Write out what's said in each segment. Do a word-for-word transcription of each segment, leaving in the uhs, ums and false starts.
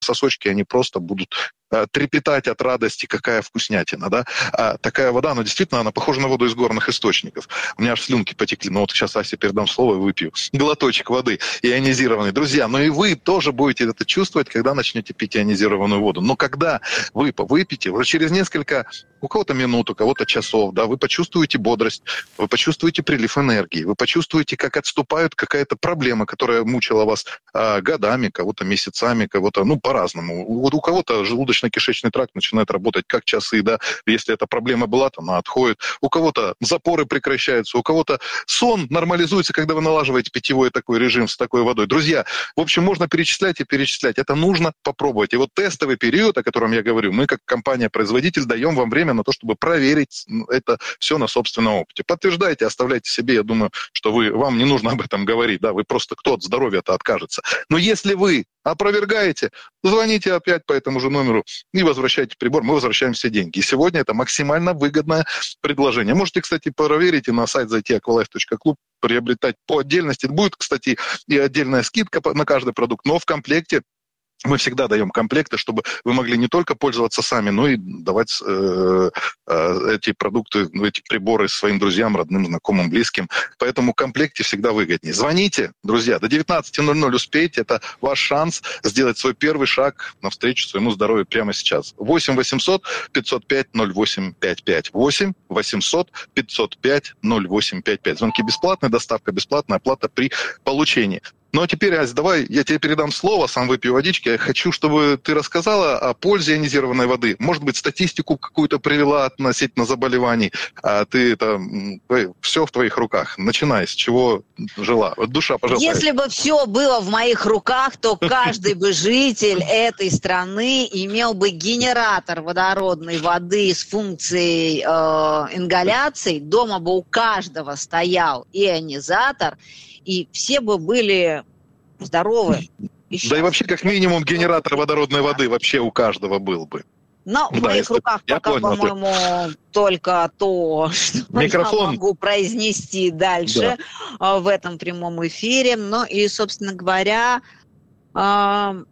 сосочки, они просто будут э, трепетать от радости, какая вкуснятина, да. А такая вода, ну, действительно, она похожа на воду из горных источников. У меня аж слюнки потекли, ну, вот сейчас Асе передам слово и выпью глоточек воды ионизированной. Друзья, ну и вы тоже будете это чувствовать, когда начнете пить ионизированную воду. Но когда вы выпьете, уже через несколько, у кого-то минут, у кого-то часов, да, вы почувствуете бодрость, вы почувствуете прилив энергии, вы почувствуете, как отступает какая-то проблема, которая мучила вас э, годами, кого-то месяцами, кого-то, ну, по-разному. Вот у кого-то желудочно-кишечный тракт начинает работать как часы, да, если эта проблема была, то она отходит. У кого-то запоры прекращаются, у кого-то сон нормализуется, когда вы налаживаете питьевой такой режим с такой водой. Друзья, в общем, можно перечислять и перечислять. Это нужно попробовать. И вот тестовый период, о котором я говорю, мы как компания-производитель даем вам время на то, чтобы проверить это все на собственном опыте. Подтверждайте, оставляйте себе. Я думаю, что вы, вам не нужно об этом говорить. Да, вы просто кто от здоровья-то откажется. Но если вы опровергаете, звоните опять по этому же номеру и возвращайте прибор. Мы возвращаем все деньги. И сегодня это максимально выгодное предложение. Можете, кстати, проверить и на сайт зайти аквалайф точка клуб, приобретать по отдельности. Будет, кстати, и отдельная скидка на каждый продукт, но в комплекте мы всегда даем комплекты, чтобы вы могли не только пользоваться сами, но и давать э, э, эти продукты, эти приборы своим друзьям, родным, знакомым, близким. Поэтому в комплекте всегда выгоднее. Звоните, друзья, до девятнадцати ноль-ноль успейте. Это ваш шанс сделать свой первый шаг навстречу своему здоровью прямо сейчас. восемь восемьсот пятьсот пять ноль восемь пять пять. восемь восемьсот пятьсот пять ноль восемь пять пять. Звонки бесплатные, доставка бесплатная, оплата при получении. Ну а теперь, Ась, давай я тебе передам слово, сам выпью водички. Я хочу, чтобы ты рассказала о пользе ионизированной воды. Может быть, статистику какую-то привела относительно заболеваний. А ты это... Все в твоих руках. Начинай, с чего жила. Душа, пожалуйста. Если бы все было в моих руках, то каждый бы житель этой страны имел бы генератор водородной воды с функцией э, ингаляции. Дома бы у каждого стоял ионизатор, и все бы были здоровы. И да и вообще, как минимум, генератор водородной воды вообще у каждого был бы. Но в да, моих руках пока, понял, по-моему, ты... только то, что Микрофон. я могу произнести дальше да. в этом прямом эфире. Ну и, собственно говоря, э,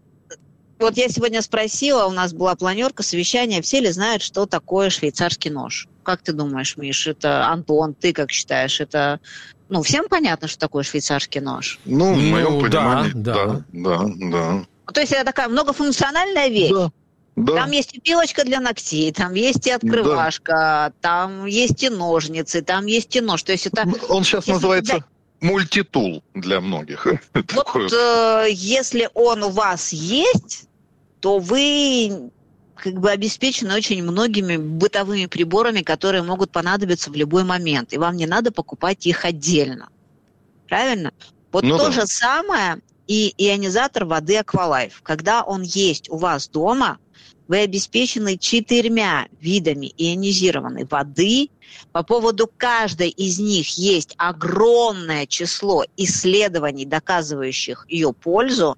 вот я сегодня спросила, у нас была планерка, совещание, все ли знают, что такое швейцарский нож? Как ты думаешь, Миш, это Антон, ты как считаешь, это... Ну, всем понятно, что такое швейцарский нож? Ну, в моем ну, понимании, да, да, да, да. То есть это такая многофункциональная вещь? Да. Да. Там есть и пилочка для ногтей, там есть и открывашка, да. Там есть и ножницы, там есть и нож. То есть это... Он сейчас если называется да... мультитул для многих. Вот э, если он у вас есть, то вы... как бы обеспечены очень многими бытовыми приборами, которые могут понадобиться в любой момент, и вам не надо покупать их отдельно. Правильно? Вот ну то да. же самое и ионизатор воды Аквалайф. Когда он есть у вас дома, вы обеспечены четырьмя видами ионизированной воды. По поводу каждой из них есть огромное число исследований, доказывающих ее пользу,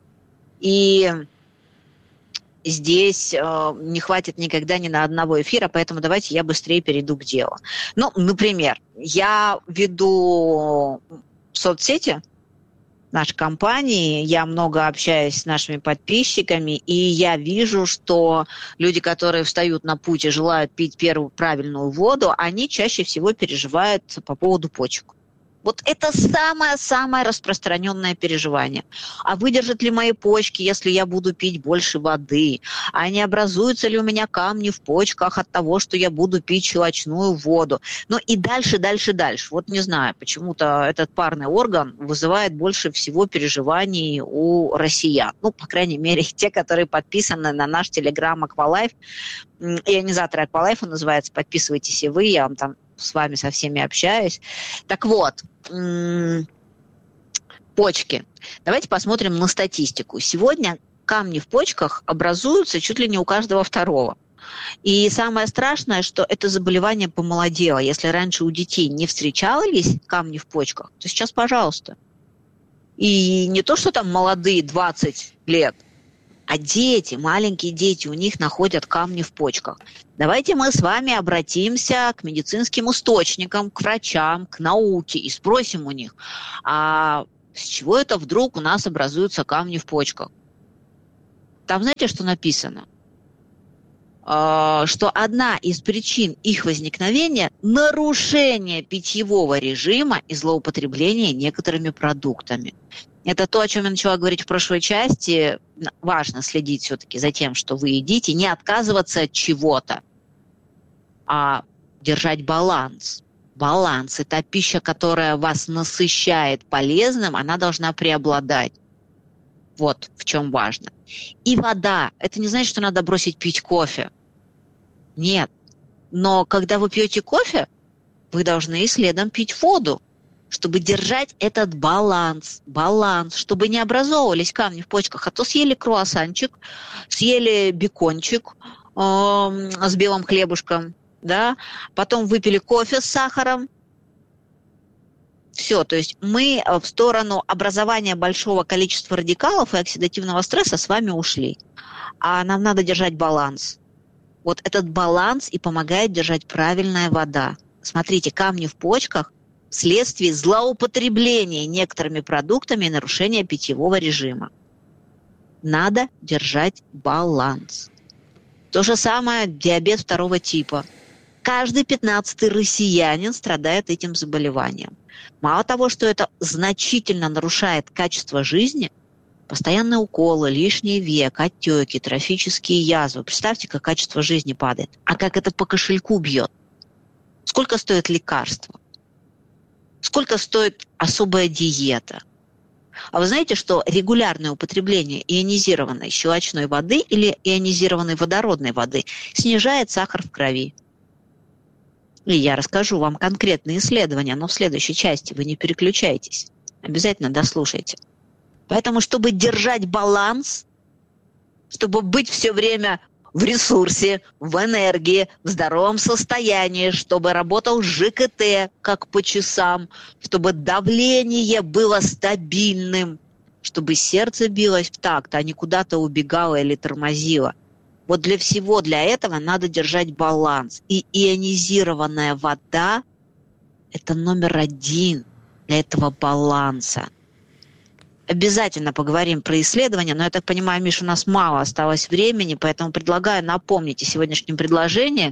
и здесь э, не хватит никогда ни на одного эфира, поэтому давайте я быстрее перейду к делу. Ну, например, я веду соцсети нашей компании, я много общаюсь с нашими подписчиками, и я вижу, что люди, которые встают на путь и желают пить первую правильную воду, они чаще всего переживают по поводу почек. Вот это самое-самое распространенное переживание. А выдержат ли мои почки, если я буду пить больше воды? А не образуются ли у меня камни в почках от того, что я буду пить щелочную воду? Ну и дальше, дальше, дальше. Вот не знаю, почему-то этот парный орган вызывает больше всего переживаний у россиян. Ну, по крайней мере, те, которые подписаны на наш телеграм Аквалайф. Ионизатор Аквалайфа называется. Подписывайтесь и вы, я вам там с вами со всеми общаюсь. Так вот, м- почки. Давайте посмотрим на статистику. Сегодня камни в почках образуются чуть ли не у каждого второго. И самое страшное, что это заболевание помолодело. Если раньше у детей не встречались камни в почках, то сейчас, пожалуйста. И не то, что там молодые, двадцать лет, а дети, маленькие дети, у них находят камни в почках. Давайте мы с вами обратимся к медицинским источникам, к врачам, к науке и спросим у них, а с чего это вдруг у нас образуются камни в почках? Там знаете, что написано? Что одна из причин их возникновения – нарушение питьевого режима и злоупотребление некоторыми продуктами. Это то, о чем я начала говорить в прошлой части. Важно следить все-таки за тем, что вы едите, не отказываться от чего-то, а держать баланс. Баланс – это пища, которая вас насыщает полезным, она должна преобладать. Вот в чем важно. И вода. Это не значит, что надо бросить пить кофе. Нет. Но когда вы пьете кофе, вы должны и следом пить воду, чтобы держать этот баланс. Баланс, чтобы не образовывались камни в почках. А то съели круассанчик, съели бекончик э, с белым хлебушком, да? Потом выпили кофе с сахаром. Все, то есть мы в сторону образования большого количества радикалов и оксидативного стресса с вами ушли. А нам надо держать баланс. Вот этот баланс и помогает держать правильная вода. Смотрите, камни в почках вследствие злоупотребления некоторыми продуктами и нарушения питьевого режима. Надо держать баланс. То же самое диабет второго типа. Каждый пятнадцатый россиянин страдает этим заболеванием. Мало того, что это значительно нарушает качество жизни, постоянные уколы, лишний век, отеки, трофические язвы. Представьте, как качество жизни падает. А как это по кошельку бьет. Сколько стоит лекарство? Сколько стоит особая диета? А вы знаете, что регулярное употребление ионизированной щелочной воды или ионизированной водородной воды снижает сахар в крови? И я расскажу вам конкретные исследования, но в следующей части. Вы не переключайтесь. Обязательно дослушайте. Поэтому, чтобы держать баланс, чтобы быть все время в ресурсе, в энергии, в здоровом состоянии, чтобы работал ЖКТ как по часам, чтобы давление было стабильным, чтобы сердце билось в такт, а не куда-то убегало или тормозило. Вот для всего для этого надо держать баланс. И ионизированная вода – это номер один для этого баланса. Обязательно поговорим про исследования, но я так понимаю, Миша, у нас мало осталось времени, поэтому предлагаю напомнить о сегодняшнем предложении.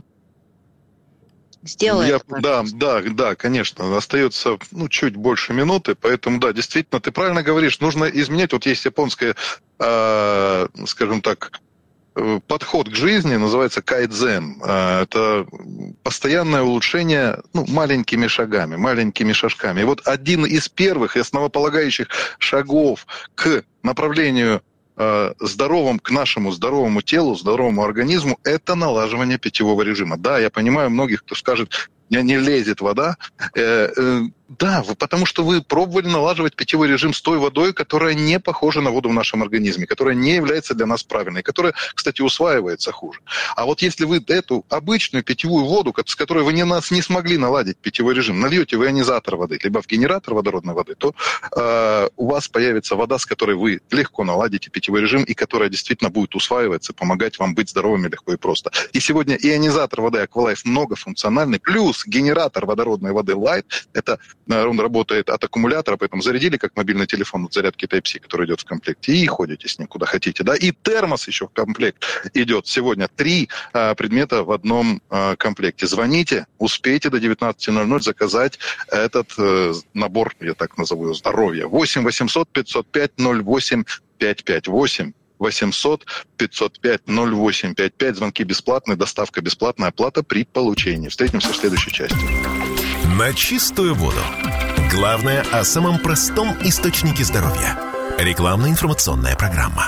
Сделай я, это, да, да, да, конечно. Остается ну, чуть больше минуты, поэтому, да, действительно, ты правильно говоришь, нужно изменять. Вот есть японская, э, скажем так, подход к жизни, называется кайдзен. Это постоянное улучшение ну, маленькими шагами, маленькими шажками. И вот один из первых и основополагающих шагов к направлению здоровым, к нашему здоровому телу, здоровому организму, это налаживание питьевого режима. Да, я понимаю многих, кто скажет, не, не лезет вода. Э, э, да, потому что вы пробовали налаживать питьевой режим с той водой, которая не похожа на воду в нашем организме, которая не является для нас правильной, которая, кстати, усваивается хуже. А вот если вы эту обычную питьевую воду, с которой вы не, нас не смогли наладить питьевой режим, нальете в ионизатор воды, либо в генератор водородной воды, то э, у вас появится вода, с которой вы легко наладите питьевой режим и которая действительно будет усваиваться, помогать вам быть здоровыми легко и просто. И сегодня ионизатор воды Aqualife многофункциональный, плюс генератор водородной воды Light, это он работает от аккумулятора, поэтому зарядили как мобильный телефон от зарядки Type-C, который идет в комплекте, и ходите с ним куда хотите. Да? И термос еще в комплект идет. Сегодня три а, предмета в одном а, комплекте. Звоните, успейте до девятнадцати ноль-ноль заказать этот а, набор, я так назову его, здоровья. восемь восемьсот пятьсот пять ноль восемь пять пять. восемь восемьсот пятьсот пять ноль восемь пять пять. Звонки бесплатные, доставка бесплатная, оплата при получении. Встретимся в следующей части. На чистую воду. Главное о самом простом источнике здоровья. Рекламно-информационная программа.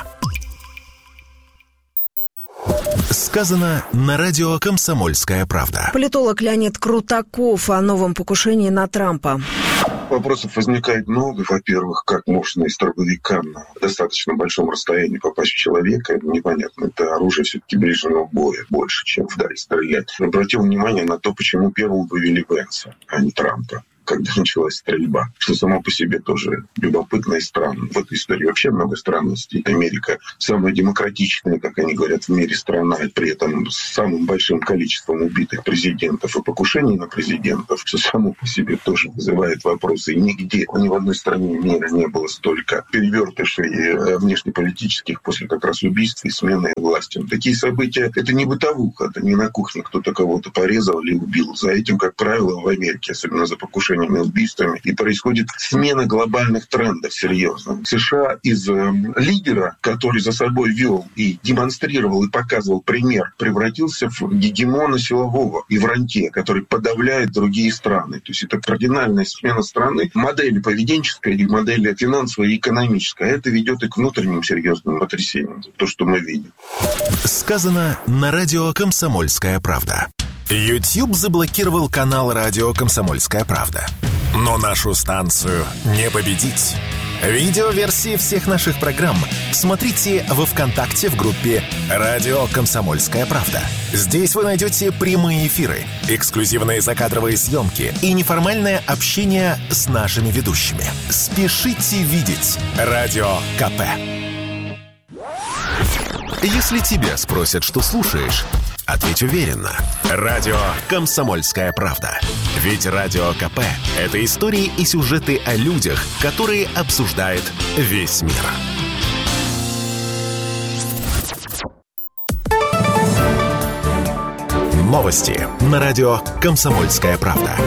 Сказано на радио «Комсомольская правда». Политолог Леонид Крутаков о новом покушении на Трампа. Вопросов возникает много. Во-первых, как можно из дробовика на достаточно большом расстоянии попасть в человека, это непонятно. Это оружие все-таки ближнего боя больше, чем вдаль стрелять. Обратил внимание на то, почему первым вывели Венса, а не Трампа. когда началась стрельба, что само по себе тоже любопытно и странно. В этой истории вообще много странностей. Америка самая демократичная, как они говорят, в мире страна, и при этом с самым большим количеством убитых президентов и покушений на президентов, что само по себе тоже вызывает вопросы. И нигде, ни в одной стране мира не было столько перевертышей внешнеполитических после как раз убийств и смены власти. Такие события — это не бытовуха, это не на кухне кто-то кого-то порезал или убил. За этим, как правило, в Америке, особенно за покушениями и убийствами, и происходит смена глобальных трендов серьезно. США из э, лидера, который за собой вел и демонстрировал и показывал пример, превратился в гегемона силового и в рантье, который подавляет другие страны. То есть это кардинальная смена страны, модели поведенческой и модели финансовой и экономической. Это ведет и к внутренним серьезным потрясениям. То, что мы видим. Сказано на радио «Комсомольская правда». YouTube заблокировал канал радио «Комсомольская правда». Но нашу станцию не победить. Видеоверсии всех наших программ смотрите во ВКонтакте в группе «Радио Комсомольская правда». Здесь вы найдете прямые эфиры, эксклюзивные закадровые съемки и неформальное общение с нашими ведущими. Спешите видеть Радио КП. Если тебя спросят, что слушаешь, ответь уверенно. Радио «Комсомольская правда». Ведь Радио КП – это истории и сюжеты о людях, которые обсуждает весь мир. Новости на радио «Комсомольская правда».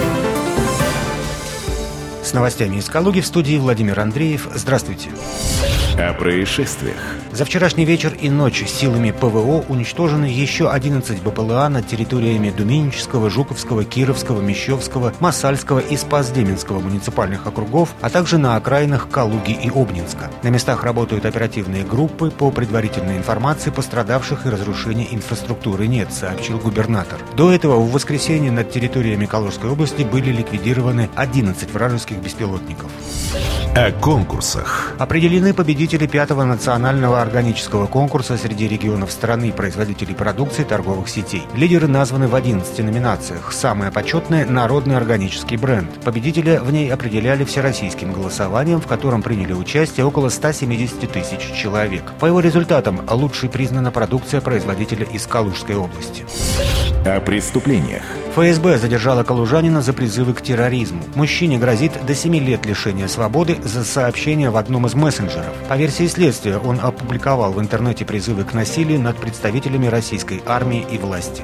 С новостями из Калуги в студии Владимир Андреев. Здравствуйте. О происшествиях. За вчерашний вечер и ночь силами ПВО уничтожены еще одиннадцать БПЛА над территориями Думенического, Жуковского, Кировского, Мещовского, Масальского и Спас-Деменского муниципальных округов, а также на окраинах Калуги и Обнинска. На местах работают оперативные группы. По предварительной информации, пострадавших и разрушения инфраструктуры нет, сообщил губернатор. До этого в воскресенье над территориями Калужской области были ликвидированы одиннадцать вражеских беспилотников. О конкурсах. Определены победители пятого национального органического конкурса среди регионов страны производителей продукции торговых сетей. Лидеры названы в одиннадцати номинациях. Самая почетная – народный органический бренд. Победителя в ней определяли всероссийским голосованием, в котором приняли участие около ста семидесяти тысяч человек. По его результатам лучшей признана продукция производителя из Калужской области. О преступлениях. ФСБ задержала калужанина за призывы к терроризму. Мужчине грозит до семи лет лишения свободы за сообщение в одном из мессенджеров. По версии следствия, он опубликовал в интернете призывы к насилию над представителями российской армии и власти.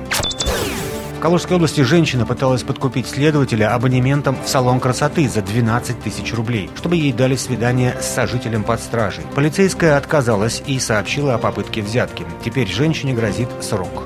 В Калужской области женщина пыталась подкупить следователя абонементом в салон красоты за двенадцать тысяч рублей, чтобы ей дали свидание с сожителем под стражей. Полицейская отказалась и сообщила о попытке взятки. Теперь женщине грозит срок.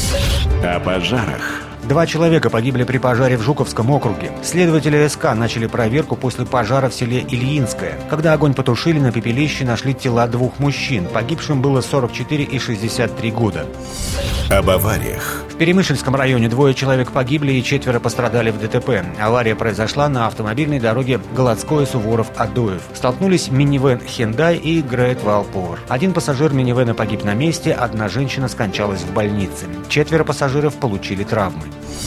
О пожарах. Два человека погибли при пожаре в Жуковском округе. Следователи СК начали проверку после пожара в селе Ильинское. Когда огонь потушили, на пепелище нашли тела двух мужчин. Погибшим было сорок четыре и шестьдесят три года. Об авариях. В Перемышльском районе двое человек погибли и четверо пострадали в ДТП. Авария произошла на автомобильной дороге Голодское-Суворов-Адоев. Столкнулись минивэн Hyundai и Great Wall Power. Один пассажир минивэна погиб на месте, одна женщина скончалась в больнице. Четверо пассажиров получили травмы.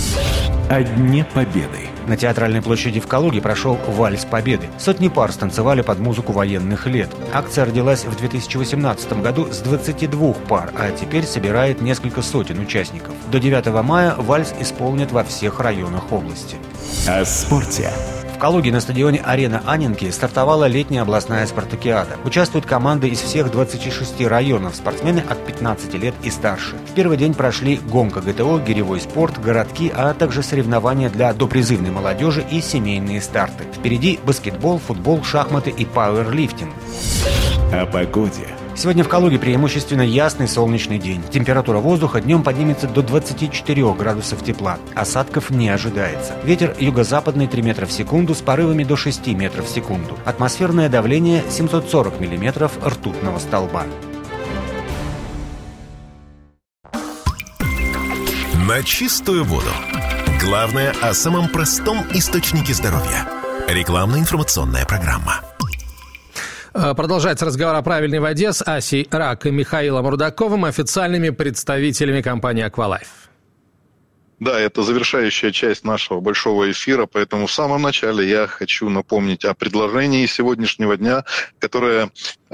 О Дне Победы. На Театральной площади в Калуге прошел Вальс Победы. Сотни пар станцевали под музыку военных лет. Акция родилась в две тысячи восемнадцатом году с двадцати двух пар, а теперь собирает несколько сотен участников. До девятого мая вальс исполнят во всех районах области. О спорте. В Калуге на стадионе «Арена Анненки» стартовала летняя областная спартакиада. Участвуют команды из всех двадцати шести районов, спортсмены от пятнадцати лет и старше. В первый день прошли гонка ГТО, гиревой спорт, городки, а также соревнования для допризывной молодежи и семейные старты. Впереди баскетбол, футбол, шахматы и пауэрлифтинг. О погоде. Сегодня в Калуге преимущественно ясный солнечный день. Температура воздуха днем поднимется до двадцати четырёх градусов тепла. Осадков не ожидается. Ветер юго-западный три метра в секунду с порывами до шести метров в секунду. Атмосферное давление семьсот сорок миллиметров ртутного столба. На чистую воду. Главное о самом простом источнике здоровья. Рекламно-информационная программа. Продолжается разговор о правильной воде с Асей Рак и Михаилом Рудаковым, официальными представителями компании «Аквалайф». Да, это завершающая часть нашего большого эфира, поэтому в самом начале я хочу напомнить о предложении сегодняшнего дня, которое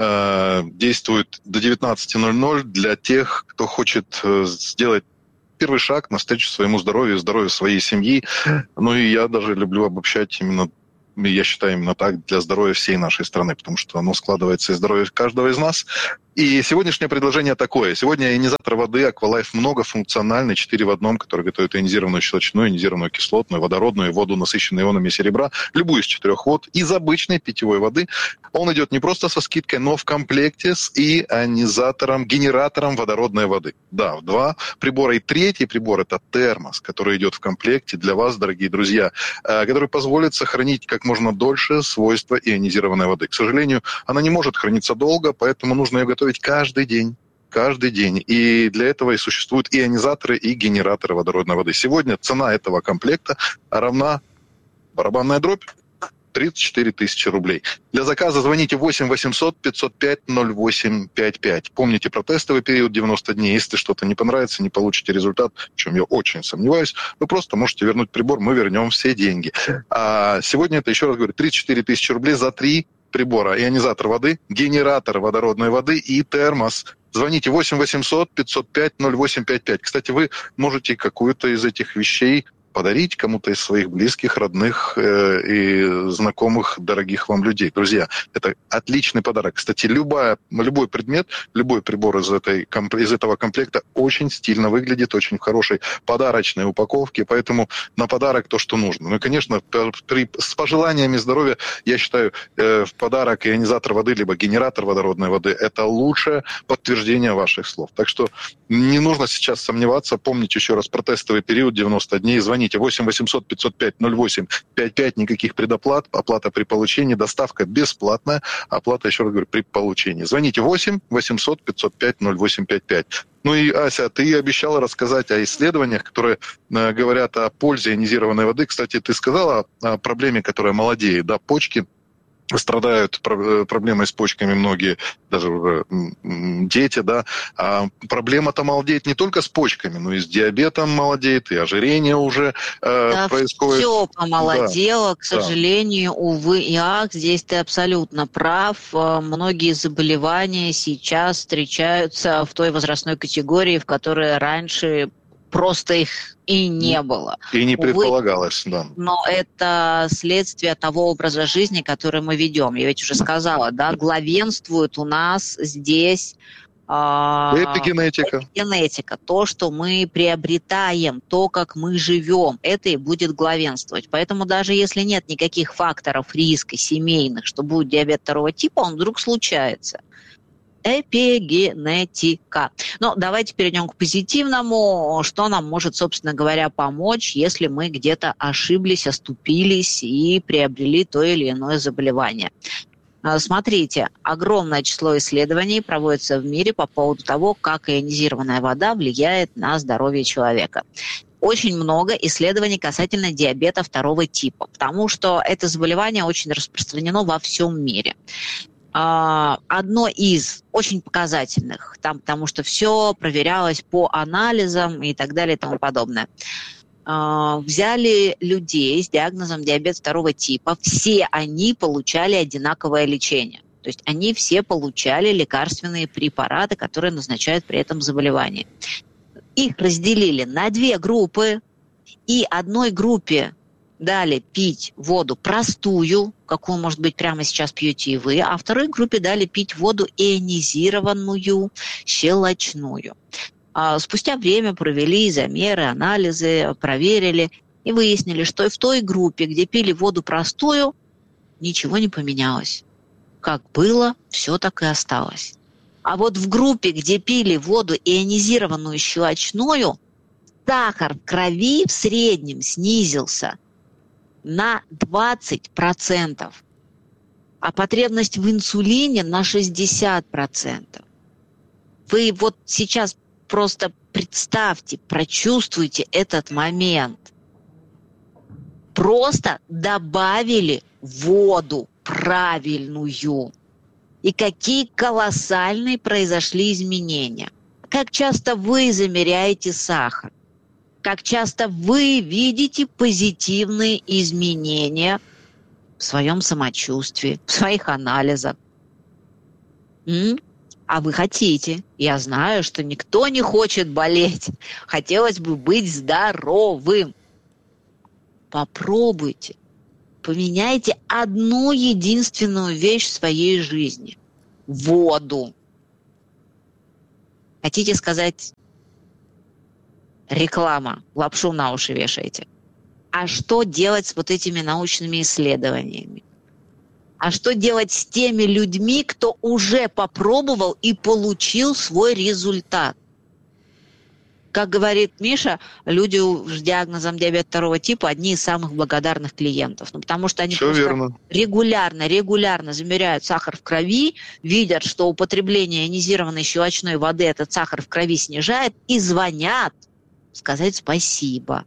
э, действует до девятнадцати ноль-ноль для тех, кто хочет э, сделать первый шаг навстречу своему здоровью, здоровью своей семьи. Ну и я даже люблю обобщать именно, я считаю, именно так, для здоровья всей нашей страны, потому что оно складывается из здоровья каждого из нас. И сегодняшнее предложение такое. Сегодня ионизатор воды Aqualife многофункциональный, четыре в одном, который готовит ионизированную щелочную, ионизированную кислотную, водородную, воду, насыщенную ионами серебра, любую из четырех вод, из обычной питьевой воды. Он идет не просто со скидкой, но в комплекте с ионизатором, генератором водородной воды. Да, в два прибора. И третий прибор – это термос, который идет в комплекте для вас, дорогие друзья, который позволит сохранить как можно дольше свойства ионизированной воды. К сожалению, она не может храниться долго, поэтому нужно ее готовить каждый день. Каждый день. И для этого и существуют ионизаторы и генераторы водородной воды. Сегодня цена этого комплекта равна, барабанная дробь, тридцать четыре тысячи рублей. Для заказа звоните восемь восемьсот пятьсот пять ноль восемь пять пять. Помните про тестовый период девяносто дней. Если что-то не понравится, не получите результат, в чем я очень сомневаюсь, вы просто можете вернуть прибор, мы вернем все деньги. А сегодня это, еще раз говорю, тридцать четыре тысячи рублей за три прибора. Ионизатор воды, генератор водородной воды и термос. Звоните восемь восемьсот пятьсот пять ноль восемь пять пять. Кстати, вы можете какую-то из этих вещей подарить кому-то из своих близких, родных э, и знакомых, дорогих вам людей. Друзья, это отличный подарок. Кстати, любая, любой предмет, любой прибор из, этой, из этого комплекта очень стильно выглядит, очень в хорошей подарочной упаковке, поэтому на подарок то, что нужно. Ну и, конечно, при, с пожеланиями здоровья, я считаю, э, в подарок ионизатор воды, либо генератор водородной воды – это лучшее подтверждение ваших слов. Так что не нужно сейчас сомневаться. Помните еще раз про тестовый период девяносто дней. Звоните восемь восемьсот пятьсот пять ноль восемь пять пять, никаких предоплат, оплата при получении, доставка бесплатная, оплата, еще раз говорю, при получении. Звоните восемь восемьсот пятьсот пять ноль восемь пять пять. Ну и, Ася, ты обещала рассказать о исследованиях, которые э, говорят о пользе ионизированной воды. Кстати, ты сказала о проблеме, которая молодеет, да, почки. Страдают проблемой с почками многие, даже уже дети, да. А проблема-то молодеет не только с почками, но и с диабетом молодеет, и ожирение уже э, да, происходит. Все помолодело, да, к сожалению, да. Увы и ах, здесь ты абсолютно прав. Многие заболевания сейчас встречаются в той возрастной категории, в которой раньше просто их и не было. И не предполагалось, Увы, да. Но это следствие того образа жизни, который мы ведем. Я ведь уже сказала, да, главенствует у нас здесь э, эпигенетика. эпигенетика. То, что мы приобретаем, то, как мы живем, это и будет главенствовать. Поэтому даже если нет никаких факторов риска семейных, что будет диабет второго типа, он вдруг случается. Эпигенетика. Но давайте перейдем к позитивному. Что нам может, собственно говоря, помочь, если мы где-то ошиблись, оступились и приобрели то или иное заболевание? Смотрите, огромное число исследований проводится в мире по поводу того, как ионизированная вода влияет на здоровье человека. Очень много исследований касательно диабета второго типа, потому что это заболевание очень распространено во всем мире. Одно из очень показательных, там, потому что все проверялось по анализам и так далее и тому подобное. Взяли людей с диагнозом диабет второго типа, все они получали одинаковое лечение. То есть они все получали лекарственные препараты, которые назначают при этом заболевание. Их разделили на две группы, и одной группе дали пить воду простую, какую, может быть, прямо сейчас пьете и вы, а второй группе дали пить воду ионизированную, щелочную. А спустя время провели замеры, анализы, проверили и выяснили, что и в той группе, где пили воду простую, ничего не поменялось. Как было, все так и осталось. А вот в группе, где пили воду ионизированную щелочную, сахар в крови в среднем снизился на двадцать процентов, а потребность в инсулине на шестьдесят процентов. Вы вот сейчас просто представьте, прочувствуйте этот момент. Просто добавили воду правильную. И какие колоссальные произошли изменения. Как часто вы замеряете сахар? Как часто вы видите позитивные изменения в своем самочувствии, в своих анализах. М? А вы хотите. Я знаю, что никто не хочет болеть. Хотелось бы быть здоровым. Попробуйте. Поменяйте одну единственную вещь в своей жизни. Воду. Хотите сказать... Реклама. Лапшу на уши вешаете. А что делать с вот этими научными исследованиями? А что делать с теми людьми, кто уже попробовал и получил свой результат? Как говорит Миша, люди с диагнозом диабет второго типа одни из самых благодарных клиентов. Ну, потому что они Все просто верно. регулярно, регулярно замеряют сахар в крови, видят, что употребление ионизированной щелочной воды этот сахар в крови снижает, и звонят сказать спасибо.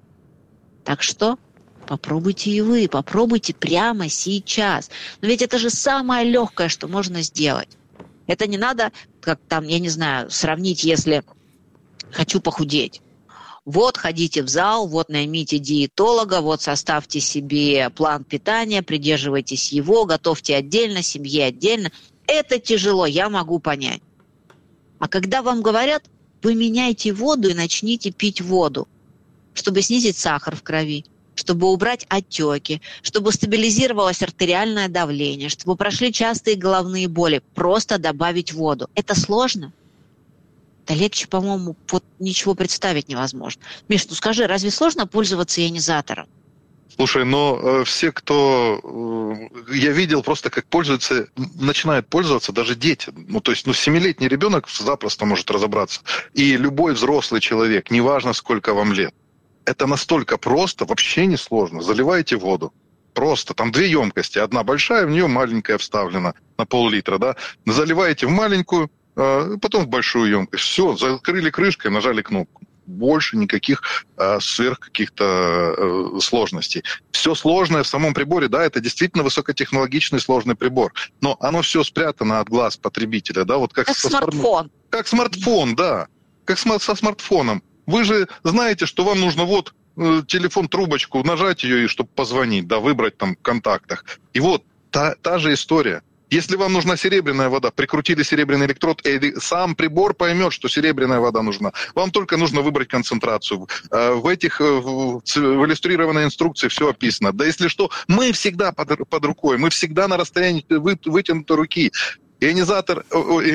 Так что попробуйте и вы, попробуйте прямо сейчас. Но ведь это же самое легкое, что можно сделать. Это не надо, как там, я не знаю, сравнить, если хочу похудеть. Вот ходите в зал, вот наймите диетолога, вот составьте себе план питания, придерживайтесь его, готовьте отдельно, семье отдельно. Это тяжело, я могу понять. А когда вам говорят, поменяйте воду и начните пить воду, чтобы снизить сахар в крови, чтобы убрать отеки, чтобы стабилизировалось артериальное давление, чтобы прошли частые головные боли. Просто добавить воду. Это сложно? Да легче, по-моему, вот ничего представить невозможно. Миш, ну скажи, разве сложно пользоваться ионизатором? Слушай, но э, все, кто... Э, я видел просто, как пользуются, начинают пользоваться даже дети. Ну, то есть, ну, семилетний ребенок запросто может разобраться. И любой взрослый человек, неважно, сколько вам лет. Это настолько просто, вообще не сложно. Заливаете воду. Просто. Там две емкости. Одна большая, в нее маленькая вставлена на пол-литра, да. Заливаете в маленькую, э, потом в большую емкость. Все, закрыли крышкой, нажали кнопку. Больше никаких э, сверх каких-то э, сложностей. Все сложное в самом приборе, да, это действительно высокотехнологичный сложный прибор, но оно все спрятано от глаз потребителя, да, вот как, как со смартфон. Как смартфон, да, как со смартфоном. Вы же знаете, что вам нужно вот э, телефон, трубочку, нажать ее, и чтобы позвонить, да, выбрать там в контактах. И вот та, та же история. Если вам нужна серебряная вода, прикрутили серебряный электрод, и сам прибор поймет, что серебряная вода нужна. Вам только нужно выбрать концентрацию. В этих в иллюстрированной инструкции все описано. Да если что, мы всегда под, под рукой, мы всегда на расстоянии вы, вытянутой руки. Ионизатор,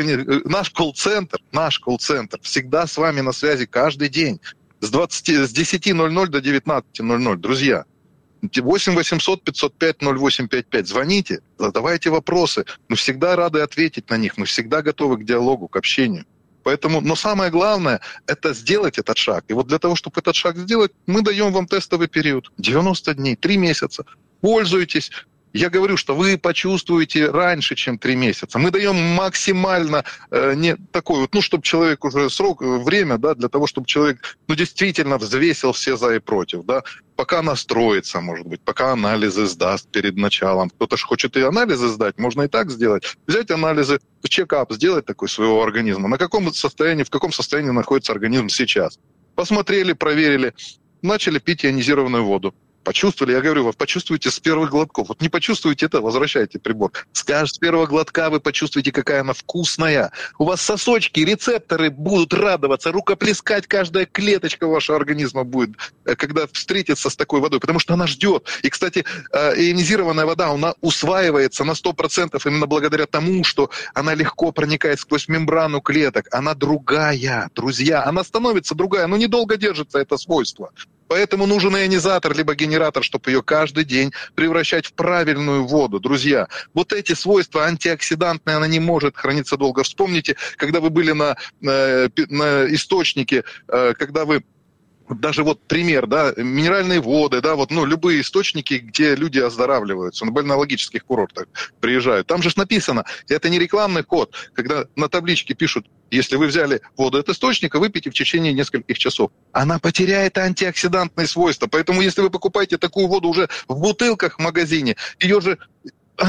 наш колл-центр, наш колл-центр всегда с вами на связи каждый день с, двадцати, с десяти ноль ноль до девятнадцати ноль ноль. Друзья, восемь восемьсот пятьсот пять ноль восемь пять пять. Звоните, задавайте вопросы. Мы всегда рады ответить на них. Мы всегда готовы к диалогу, к общению. Поэтому, но самое главное, это сделать этот шаг. И вот для того, чтобы этот шаг сделать, мы даем вам тестовый период. девяносто дней, три месяца. Пользуйтесь. Я говорю, что вы почувствуете раньше, чем три месяца. Мы даем максимально э, не такой вот, ну, чтобы человек уже срок, время, да, для того, чтобы человек, ну, действительно взвесил все за и против, да, пока настроится, может быть, пока анализы сдаст перед началом. Кто-то же хочет и анализы сдать, можно и так сделать. Взять анализы, чекап, сделать такой своего организма. На каком состоянии, в каком состоянии находится организм сейчас. Посмотрели, проверили, начали пить ионизированную воду. Почувствовали, я говорю, вы почувствуете с первых глотков. Вот не почувствуете это, возвращайте прибор. Скажешь, с первого глотка вы почувствуете, какая она вкусная. У вас сосочки, рецепторы будут радоваться, рукоплескать каждая клеточка вашего организма будет, когда встретится с такой водой, потому что она ждет. И, кстати, ионизированная вода, она усваивается на сто процентов именно благодаря тому, что она легко проникает сквозь мембрану клеток. Она другая, друзья. Она становится другая, но недолго держится это свойство. Поэтому нужен ионизатор, либо генератор, чтобы ее каждый день превращать в правильную воду. Друзья, вот эти свойства антиоксидантные, она не может храниться долго. Вспомните, когда вы были на, на, на источнике, когда вы... Даже вот пример, да, минеральные воды, да, вот, ну, любые источники, где люди оздоравливаются, на больнологических курортах приезжают. Там же написано, это не рекламный код, когда на табличке пишут, если вы взяли воду от источника, выпейте в течение нескольких часов. Она потеряет антиоксидантные свойства, поэтому если вы покупаете такую воду уже в бутылках в магазине, ее же, она...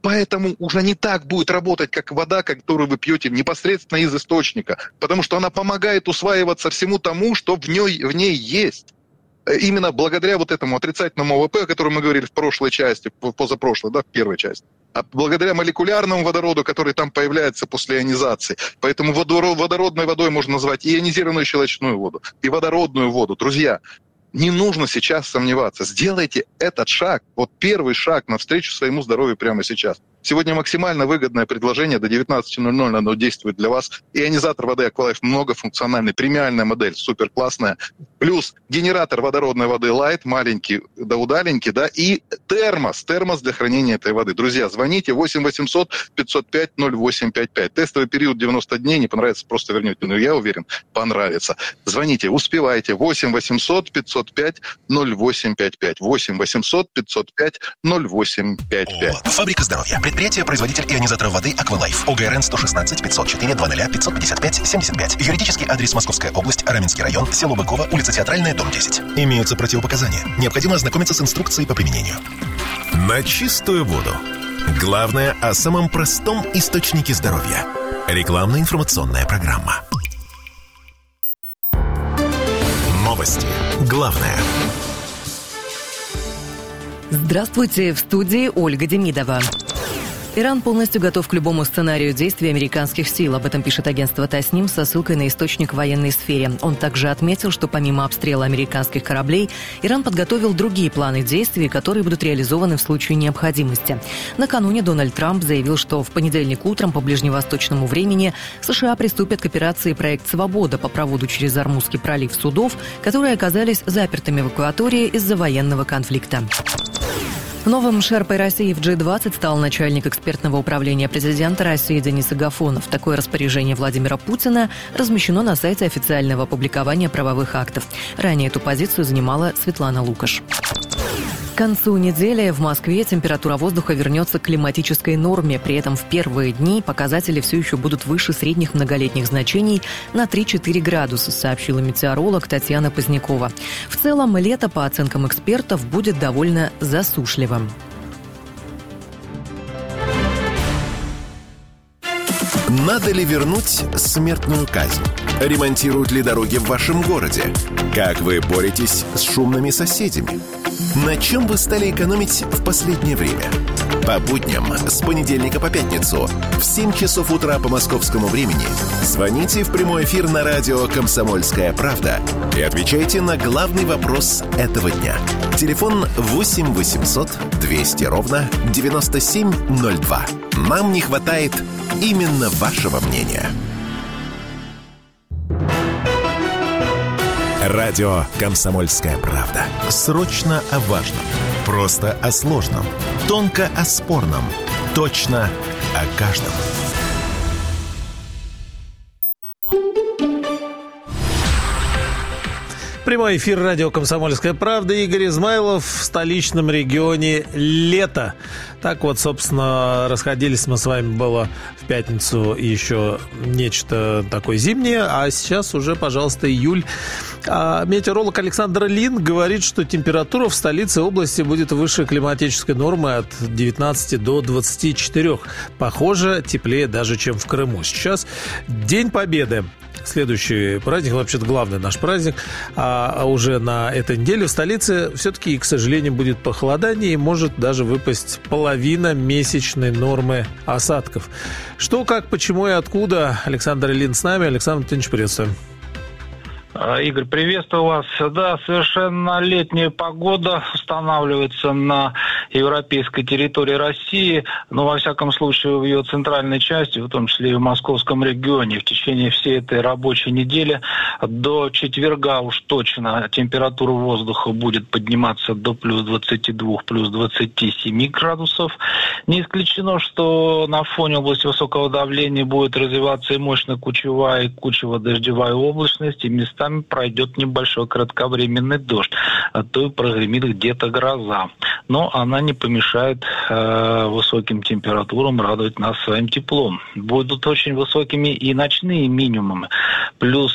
Поэтому уже не так будет работать, как вода, которую вы пьете непосредственно из источника, потому что она помогает усваиваться всему тому, что в ней, в ней есть. Именно благодаря вот этому отрицательному ОВП, о котором мы говорили в прошлой части, позапрошлой, да, в первой части, а благодаря молекулярному водороду, который там появляется после ионизации. Поэтому водородной водой можно назвать и ионизированную щелочную воду, и водородную воду. Друзья, не нужно сейчас сомневаться. Сделайте этот шаг, вот первый шаг навстречу своему здоровью прямо сейчас. Сегодня максимально выгодное предложение, до девятнадцати ноль-ноль оно действует для вас. Ионизатор воды Aqualife многофункциональный, премиальная модель, супер классная. Плюс генератор водородной воды Light, маленький, да удаленький, да, и термос, термос для хранения этой воды. Друзья, звоните восемь восемьсот пятьсот пять ноль восемь пять пять. Тестовый период девяносто дней, не понравится, просто вернете. Но я уверен, понравится. Звоните, успевайте. восемь восемьсот пятьсот пять ноль восемь пять пять. восемь восемьсот пятьсот пять ноль восемь пять пять. Фабрика здоровья. Предприятие-производитель ионизаторов воды Aqualife. ОГРН сто шестнадцать пятьсот четыре двадцать пятьсот пятьдесят пять семьдесят пять. Юридический адрес: Московская область, Раменский район, село Быково, улица Театральная, дом десять. Имеются противопоказания. Необходимо ознакомиться с инструкцией по применению. На чистую воду. Главное о самом простом источнике здоровья. Рекламно-информационная программа. Новости. Главное. Здравствуйте, в студии Ольга Демидова. Иран полностью готов к любому сценарию действий американских сил. Об этом пишет агентство Тасним со ссылкой на источник в военной сфере. Он также отметил, что помимо обстрела американских кораблей, Иран подготовил другие планы действий, которые будут реализованы в случае необходимости. Накануне Дональд Трамп заявил, что в понедельник утром по ближневосточному времени США приступят к операции «Проект Свобода» по проводу через Ормузский пролив судов, которые оказались запертыми в акватории из-за военного конфликта. Новым шерпой России в джи двадцать стал начальник экспертного управления президента России Денис Агафонов. Такое распоряжение Владимира Путина размещено на сайте официального публикования правовых актов. Ранее эту позицию занимала Светлана Лукаш. К концу недели в Москве температура воздуха вернется к климатической норме. При этом в первые дни показатели все еще будут выше средних многолетних значений на три-четыре градуса, сообщила метеоролог Татьяна Позднякова. В целом, лето, по оценкам экспертов, будет довольно засушливым. Надо ли вернуть смертную казнь? Ремонтируют ли дороги в вашем городе? Как вы боретесь с шумными соседями? На чем вы стали экономить в последнее время? По будням с понедельника по пятницу в семь часов утра по московскому времени звоните в прямой эфир на радио «Комсомольская правда» и отвечайте на главный вопрос этого дня. Телефон восемь восемьсот двести ровно девяносто семь ноль два. Нам не хватает именно вашего мнения. Радио «Комсомольская правда». Срочно о важном. Просто о сложном. Тонко о спорном. Точно о каждом. Прямой эфир радио «Комсомольская правда». Игорь Измайлов в столичном регионе лето. Так вот, собственно, расходились мы с вами было в пятницу еще нечто такое зимнее, а сейчас уже, пожалуйста, июль. А метеоролог Александр Лин говорит, что температура в столице области будет выше климатической нормы от девятнадцати до двадцати четырёх. Похоже, теплее даже, чем в Крыму. Сейчас День Победы. Следующий праздник, вообще-то главный наш праздник, а, а уже на этой неделе в столице все-таки, к сожалению, будет похолодание и может даже выпасть половина месячной нормы осадков. Что, как, почему и откуда? Александр Ильин с нами. Александр Антонович, приветствуем. Игорь, приветствую вас. Да, совершенно летняя погода устанавливается на европейской территории России, но, во всяком случае, в ее центральной части, в том числе и в московском регионе. В течение всей этой рабочей недели до четверга уж точно температура воздуха будет подниматься до плюс двадцати двух, плюс двадцати семи градусов. Не исключено, что на фоне области высокого давления будет развиваться и мощная кучевая и кучево-дождевая облачность, и местами пройдет небольшой кратковременный дождь, а то и прогремит где-то гроза. Но она не помешает э, высоким температурам радовать нас своим теплом. Будут очень высокими и ночные минимумы. Плюс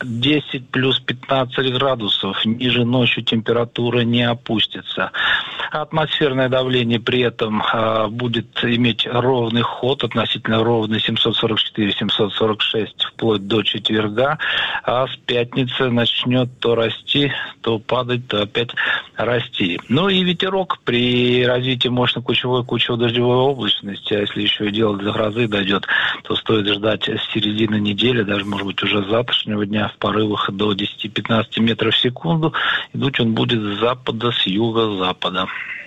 десять, плюс пятнадцать градусов. Ниже ночью температура не опустится. Атмосферное давление при этом э, будет иметь ровный ход, относительно ровный семьсот сорок четыре - семьсот сорок шесть вплоть до четверга, а с пятницы начнет то расти, то падать, то опять расти. Ну и ветерок при развитии мощной кучевой, кучево-дождевой облачности, а если еще и дело до грозы дойдет, то стоит ждать с середины недели, даже, может быть, уже с завтрашнего дня в порывах до десять-пятнадцать метров в секунду. Идут он будет с запада, с юго-запада.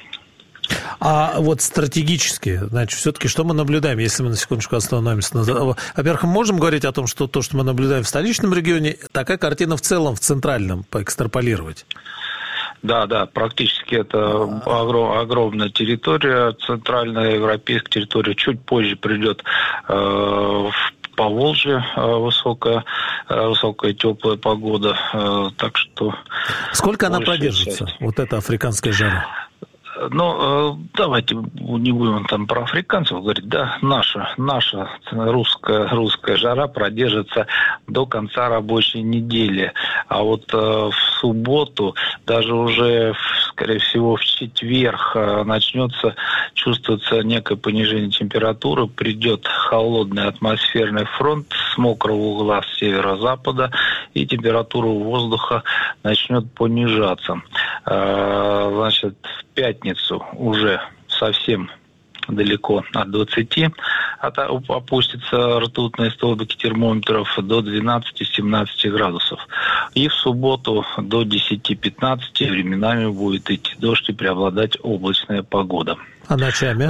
А вот стратегически, значит, все-таки что мы наблюдаем, если мы на секундочку остановимся? Во-первых, мы можем говорить о том, что то, что мы наблюдаем в столичном регионе, такая картина в целом в центральном поэкстраполировать? Да, да, практически это огром, огромная территория, центральная европейская территория. Чуть позже придет э, в Поволжье высокая, высокая теплая погода, э, так что... Сколько она продержится, часть. Вот эта африканская жара? Ну, давайте не будем там про африканцев говорить, да, наша, наша русская, русская жара продержится до конца рабочей недели, а вот э, в субботу, даже уже, скорее всего, в четверг э, начнется чувствоваться некое понижение температуры, придет холодный атмосферный фронт с мокрого угла с северо-запада, и температура воздуха начнет понижаться. Э, значит, в пятницу уже совсем далеко от двадцати опустятся ртутные столбики термометров до двенадцати-семнадцати градусов. И в субботу до десяти-пятнадцати временами будет идти дождь и преобладать облачная погода. А ночами?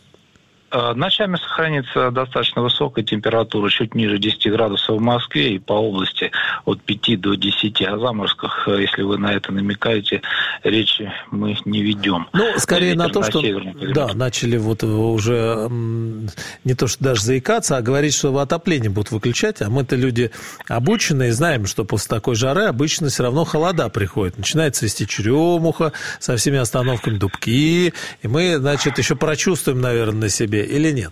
Ночами сохранится достаточно высокая температура, чуть ниже десяти градусов в Москве и по области от пяти до десяти. О заморозках, если вы на это намекаете, речи мы не ведем. Ну, скорее на то, на что да, начали вот уже не то что даже заикаться, а говорить, что отопление будут выключать, а мы-то люди обученные, знаем, что после такой жары обычно все равно холода приходит. Начинает свести черемуха со всеми остановками Дубки, и мы, значит, еще прочувствуем, наверное, на себе или нет?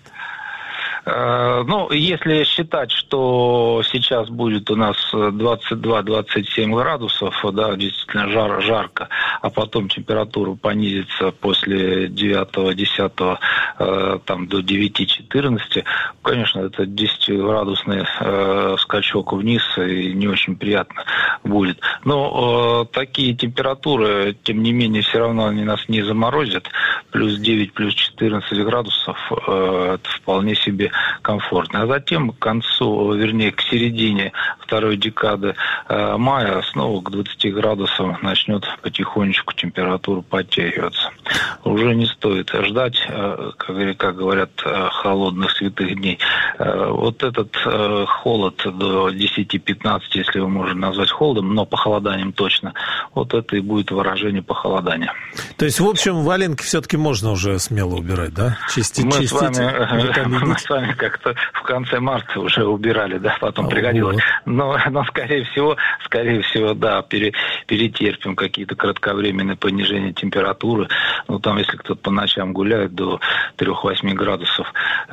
Ну, если считать, что сейчас будет у нас двадцать два - двадцать семь градусов, да, действительно жар, жарко, а потом температура понизится после девятого-десятого э, там, до девяти-четырнадцати, конечно, это десятиградусный э, скачок вниз и не очень приятно будет. Но э, такие температуры, тем не менее, все равно они нас не заморозят. Плюс девять, плюс четырнадцать градусов э, это вполне себе комфортно. А затем к концу, вернее, к середине второй декады э, мая снова к двадцати градусам начнет потихонечку температура подтягиваться. Уже не стоит ждать, э, как, как говорят, э, холодных святых дней. Э, вот этот э, холод до десяти-пятнадцати, если его можно назвать холодом, но похолоданием точно, вот это и будет выражение похолодания. То есть, в общем, валенки все-таки можно уже смело убирать, да? Чистить, мы чистить, с вами, мы с вами как-то в конце марта уже убирали, да, потом а пригодилось. Вот. Но, но, скорее всего, скорее всего, да, пере, перетерпим какие-то кратковременные понижения температуры. Ну, там, если кто-то по ночам гуляет до трёх-восьми градусов,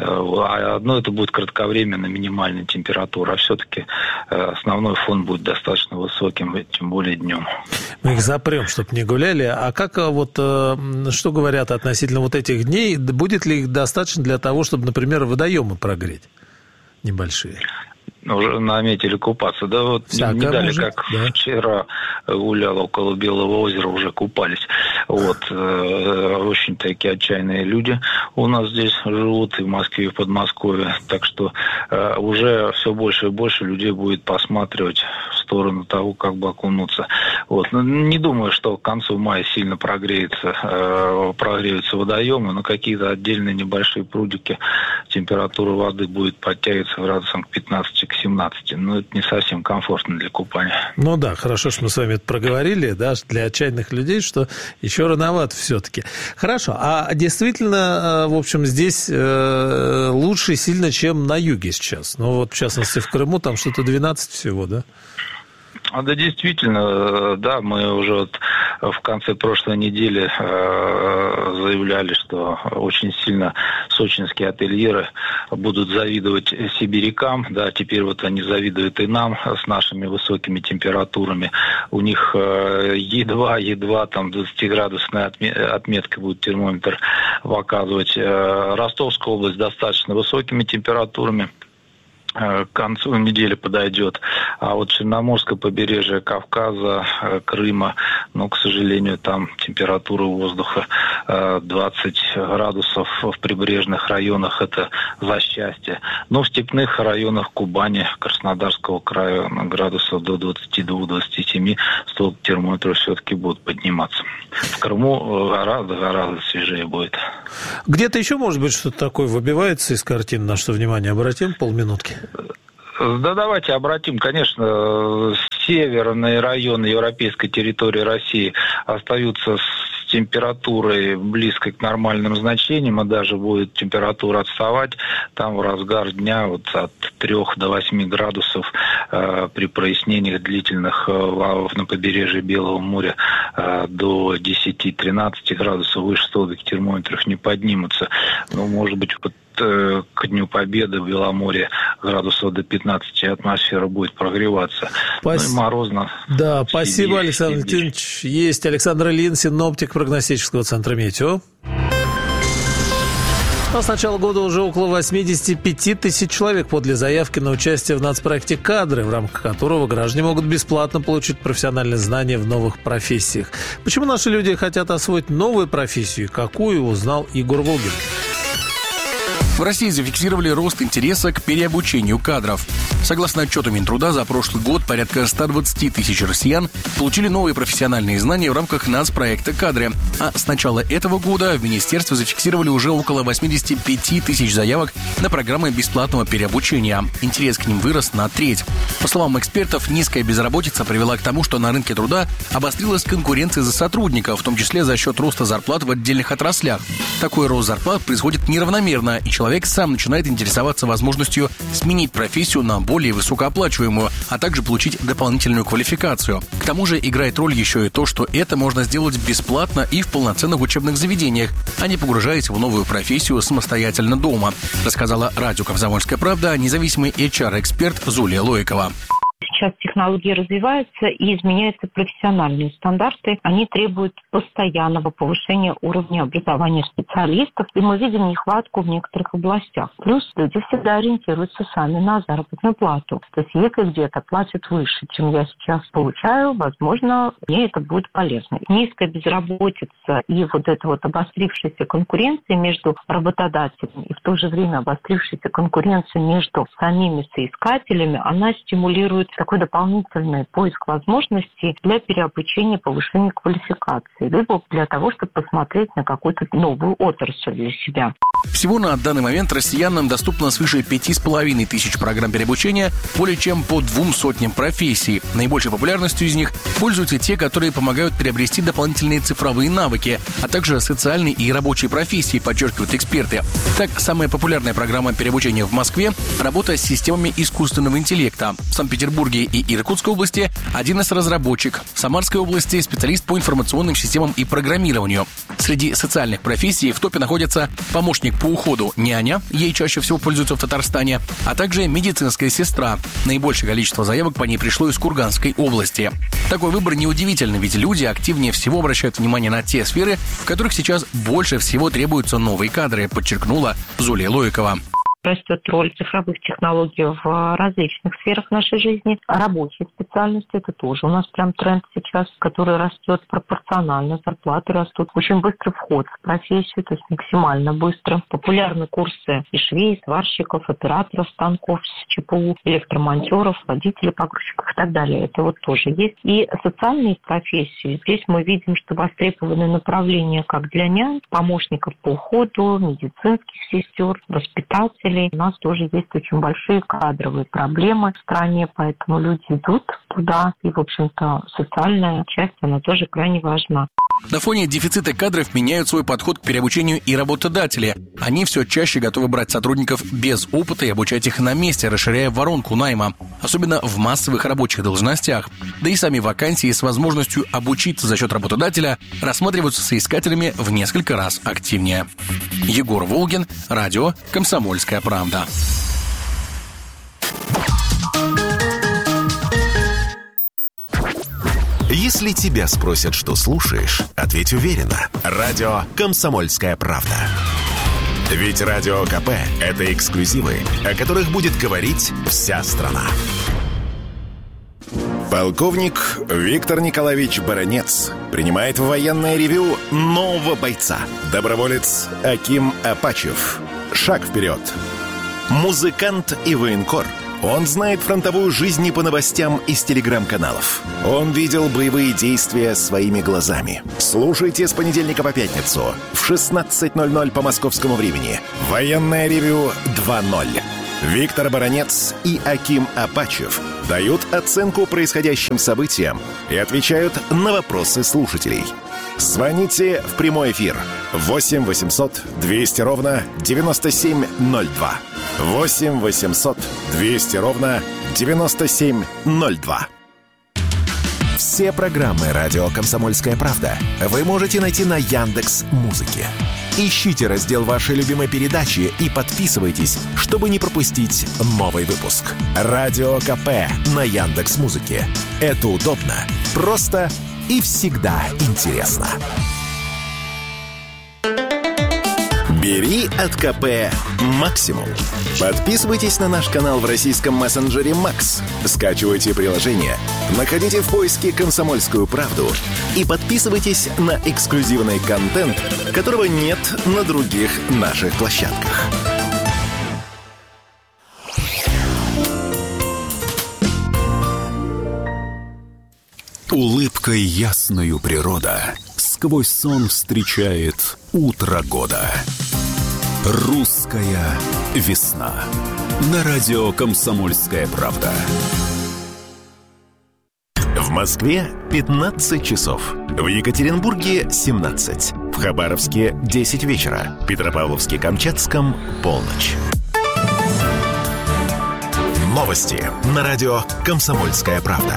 а одно это будет кратковременно минимальная температура, а все-таки основной фон будет достаточно высоким, тем более днем. Мы их запрем, чтобы не гуляли. А как вот, что говорят относительно вот этих дней? Будет ли их достаточно для того, чтобы, например, водоемы прогреть небольшие? Уже наметили купаться. Да вот Всякое не дали, может, как да. Вчера гулял около Белого озера, уже купались. Вот. Очень такие отчаянные люди у нас здесь живут, и в Москве, и в Подмосковье. Так что уже все больше и больше людей будет посматривать в сторону того, как бы окунуться. Вот. Но не думаю, что к концу мая сильно прогреется, прогреются водоемы, но какие-то отдельные небольшие прудики, температура воды будет подтягиваться градусам к пятнадцати, к семнадцати. Но это не совсем комфортно для купания. Ну да, хорошо, что мы с вами это проговорили, да, для отчаянных людей, что еще рановато все-таки. Хорошо, а действительно, в общем, здесь лучше сильно, чем на юге сейчас. Ну вот, в частности, в Крыму там что-то двенадцать всего, да? Да, действительно, да, мы уже вот в конце прошлой недели заявляли, что очень сильно сочинские ательеры будут завидовать сибирякам. Да, теперь вот они завидуют и нам с нашими высокими температурами. У них едва-едва там двадцатиградусная отметка будет термометр показывать. Ростовская область достаточно высокими температурами. К концу недели подойдет. А вот Черноморское побережье Кавказа, Крыма, ну, к сожалению, там температура воздуха двадцать градусов в прибрежных районах, это за счастье. Но в степных районах Кубани, Краснодарского края градусов до двадцати двух - двадцати семи столб термометров все-таки будут подниматься. В Крыму гораздо-гораздо свежее будет. Где-то еще, может быть, что-то такое выбивается из картины, на что внимание обратим? Полминутки. Да, давайте обратим. Конечно, северные районы европейской территории России остаются с температурой близкой к нормальным значениям, а даже будет температура отставать. Там в разгар дня вот от трёх до восьми градусов э, при прояснениях длительных э, на побережье Белого моря э, до десяти-тринадцати градусов выше столбик термометров не поднимутся. Ну, может быть, вот к Дню Победы в Беломорье градусов до пятнадцати атмосфера будет прогреваться. Пас... Ну и морозно. Да, спасибо, Сибирь, Александр Валентинович. Есть Александр Ильин, синоптик прогностического центра «Метео». А с начала года уже около восемьдесят пять тысяч человек подали заявки на участие в нацпроекте «Кадры», в рамках которого граждане могут бесплатно получить профессиональные знания в новых профессиях. Почему наши люди хотят освоить новую профессию и какую, узнал Егор Волгин. В России зафиксировали рост интереса к переобучению кадров. Согласно отчету Минтруда, за прошлый год порядка ста двадцати тысяч россиян получили новые профессиональные знания в рамках нацпроекта «Кадры». А с начала этого года в министерстве зафиксировали уже около восьмидесяти пяти тысяч заявок на программы бесплатного переобучения. Интерес к ним вырос на треть. По словам экспертов, низкая безработица привела к тому, что на рынке труда обострилась конкуренция за сотрудников, в том числе за счет роста зарплат в отдельных отраслях. Такой рост зарплат происходит неравномерно, и человек Человек сам начинает интересоваться возможностью сменить профессию на более высокооплачиваемую, а также получить дополнительную квалификацию. К тому же играет роль еще и то, что это можно сделать бесплатно и в полноценных учебных заведениях, а не погружаясь в новую профессию самостоятельно дома, рассказала радио «Комсомольская правда» независимый эйч ар-эксперт Зулия Лойкова. Сейчас технологии развиваются и изменяются профессиональные стандарты. Они требуют постоянного повышения уровня образования специалистов, и мы видим нехватку в некоторых областях. Плюс люди всегда ориентируются сами на заработную плату. То есть если где-то платят выше, чем я сейчас получаю, возможно, мне это будет полезно. Низкая безработица и вот эта вот обострившаяся конкуренция между работодателями и в то же время обострившаяся конкуренция между самими соискателями, она стимулирует такой дополнительный поиск возможностей для переобучения, повышения квалификации, либо для того, чтобы посмотреть на какую-то новую отрасль для себя. Всего на данный момент россиянам доступно свыше пяти с половиной тысяч программ переобучения более чем по двум сотням профессий. Наибольшей популярностью из них пользуются те, которые помогают приобрести дополнительные цифровые навыки, а также социальные и рабочие профессии, подчеркивают эксперты. Так, самая популярная программа переобучения в Москве – работа с системами искусственного интеллекта. В Санкт-Петербурге и Иркутской области один эс-разработчик, в Самарской области специалист по информационным системам и программированию. Среди социальных профессий в топе находятся помощник по уходу, няня, ей чаще всего пользуются в Татарстане, а также медицинская сестра. Наибольшее количество заявок по ней пришло из Курганской области. Такой выбор неудивительный, ведь люди активнее всего обращают внимание на те сферы, в которых сейчас больше всего требуются новые кадры, подчеркнула Зулия Лойкова. Растет роль цифровых технологий в различных сферах нашей жизни. Рабочие специальности – это тоже у нас прям тренд сейчас, который растет пропорционально. Зарплаты растут. Очень быстрый вход в профессию, то есть максимально быстро. Популярны курсы и швей, сварщиков, операторов станков с ЧПУ, электромонтеров, водителей погрузчиков и так далее. Это вот тоже есть. И социальные профессии. Здесь мы видим, что востребованы направления как для нянь, помощников по уходу, медицинских сестер, воспитателей. У нас тоже есть очень большие кадровые проблемы в стране, поэтому люди идут туда, и, в общем-то, социальная часть, она тоже крайне важна. На фоне дефицита кадров меняют свой подход к переобучению и работодатели. Они все чаще готовы брать сотрудников без опыта и обучать их на месте, расширяя воронку найма, особенно в массовых рабочих должностях. Да и сами вакансии с возможностью обучиться за счет работодателя рассматриваются соискателями в несколько раз активнее. Егор Волгин, радио «Комсомольская правда». Если тебя спросят, что слушаешь, ответь уверенно. Радио «Комсомольская правда». Ведь Радио КП – это эксклюзивы, о которых будет говорить вся страна. Полковник Виктор Николаевич Баранец принимает в военное ревью нового бойца. Доброволец Аким Апачев. Шаг вперед. Музыкант и военкор. Он знает фронтовую жизнь не по новостям из телеграм-каналов. Он видел боевые действия своими глазами. Слушайте с понедельника по пятницу в шестнадцать ноль ноль по московскому времени. Военное ревью два ноль. Виктор Баранец и Аким Апачев дают оценку происходящим событиям и отвечают на вопросы слушателей. Звоните в прямой эфир восемь восемьсот двести ровно девяносто семь ноль два. восемь восемьсот двести ровно девяносто семь ноль два. Все программы «Радио Комсомольская правда» вы можете найти на Яндекс.Музыке. Ищите раздел вашей любимой передачи и подписывайтесь, чтобы не пропустить новый выпуск. Радио КП на Яндекс.Музыке. Это удобно, просто и всегда интересно. Бери от КП максимум. Подписывайтесь на наш канал в российском мессенджере Макс. Скачивайте приложение, находите в поиске «Комсомольскую правду» и подписывайтесь на эксклюзивный контент, которого нет на других наших площадках. Улыбкой ясною природа сквозь сон встречает утро года. Русская весна. На радио «Комсомольская правда». В Москве пятнадцать часов. В Екатеринбурге семнадцать. В Хабаровске десять вечера. В Петропавловске-Камчатском полночь. Новости на радио «Комсомольская правда».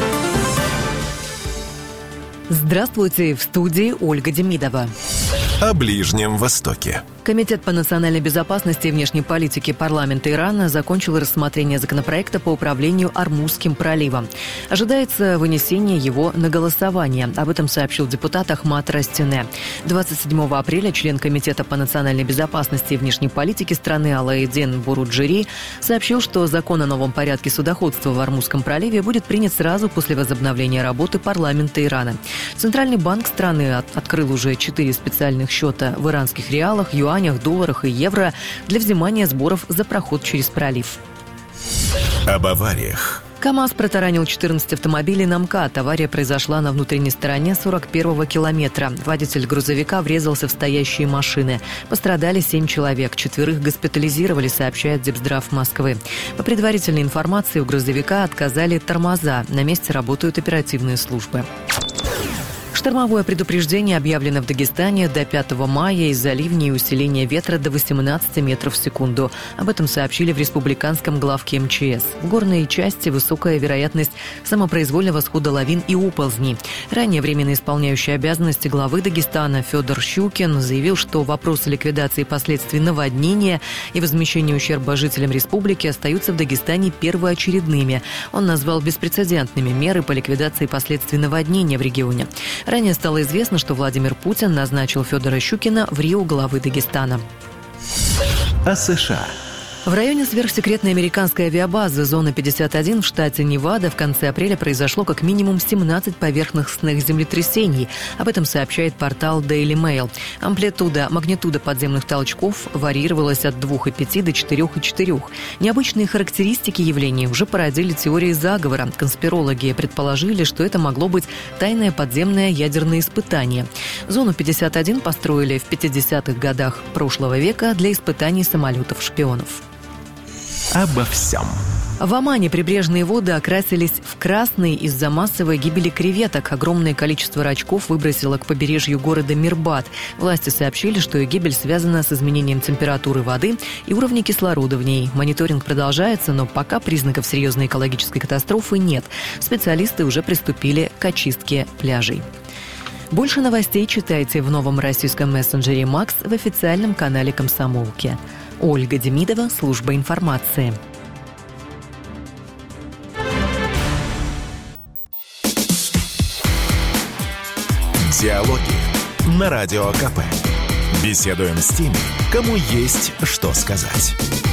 Здравствуйте, в студии Ольга Демидова. О Ближнем Востоке. Комитет по национальной безопасности и внешней политике парламента Ирана закончил рассмотрение законопроекта по управлению Ормузским проливом. Ожидается вынесение его на голосование. Об этом сообщил депутат Ахмад Растюне. двадцать седьмого апреля член Комитета по национальной безопасности и внешней политике страны Алаэддин Буруджери сообщил, что закон о новом порядке судоходства в Ормузском проливе будет принят сразу после возобновления работы парламента Ирана. Центральный банк страны от- открыл уже четыре специальных счета в иранских реалах, юанях, долларах и евро для взимания сборов за проход через пролив. Об авариях. КамАЗ протаранил четырнадцать автомобилей на МКАД. Авария произошла на внутренней стороне сорок первого километра. Водитель грузовика врезался в стоящие машины. Пострадали семь человек. Четверых госпитализировали, сообщает Депздрав Москвы. По предварительной информации, у грузовика отказали тормоза. На месте работают оперативные службы. Штормовое предупреждение объявлено в Дагестане до пятого мая из-за ливней и усиления ветра до восемнадцати метров в секунду. Об этом сообщили в республиканском главке МЧС. В горной части высокая вероятность самопроизвольного схода лавин и оползней. Ранее временно исполняющий обязанности главы Дагестана Федор Щукин заявил, что вопросы ликвидации последствий наводнения и возмещения ущерба жителям республики остаются в Дагестане первоочередными. Он назвал беспрецедентными меры по ликвидации последствий наводнения в регионе. Ранее стало известно, что Владимир Путин назначил Федора Щукина в РИО главы Дагестана. О США. В районе сверхсекретной американской авиабазы «Зона пятьдесят один» в штате Невада в конце апреля произошло как минимум семнадцать поверхностных землетрясений. Об этом сообщает портал Daily Mail. Амплитуда, магнитуда подземных толчков варьировалась от двух и пяти до четырёх и четырёх. Необычные характеристики явлений уже породили теории заговора. Конспирологи предположили, что это могло быть тайное подземное ядерное испытание. «Зону пятьдесят один» построили в пятидесятых годах прошлого века для испытаний самолетов-шпионов. обо всем. В Омане прибрежные воды окрасились в красный из-за массовой гибели креветок. Огромное количество рачков выбросило к побережью города Мирбад. Власти сообщили, что их гибель связана с изменением температуры воды и уровня кислорода в ней. Мониторинг продолжается, но пока признаков серьезной экологической катастрофы нет. Специалисты уже приступили к очистке пляжей. Больше новостей читайте в новом российском мессенджере «Макс» в официальном канале «Комсомолки». Ольга Демидова, служба информации. Диалоги на Радио КП. Беседуем с теми, кому есть что сказать.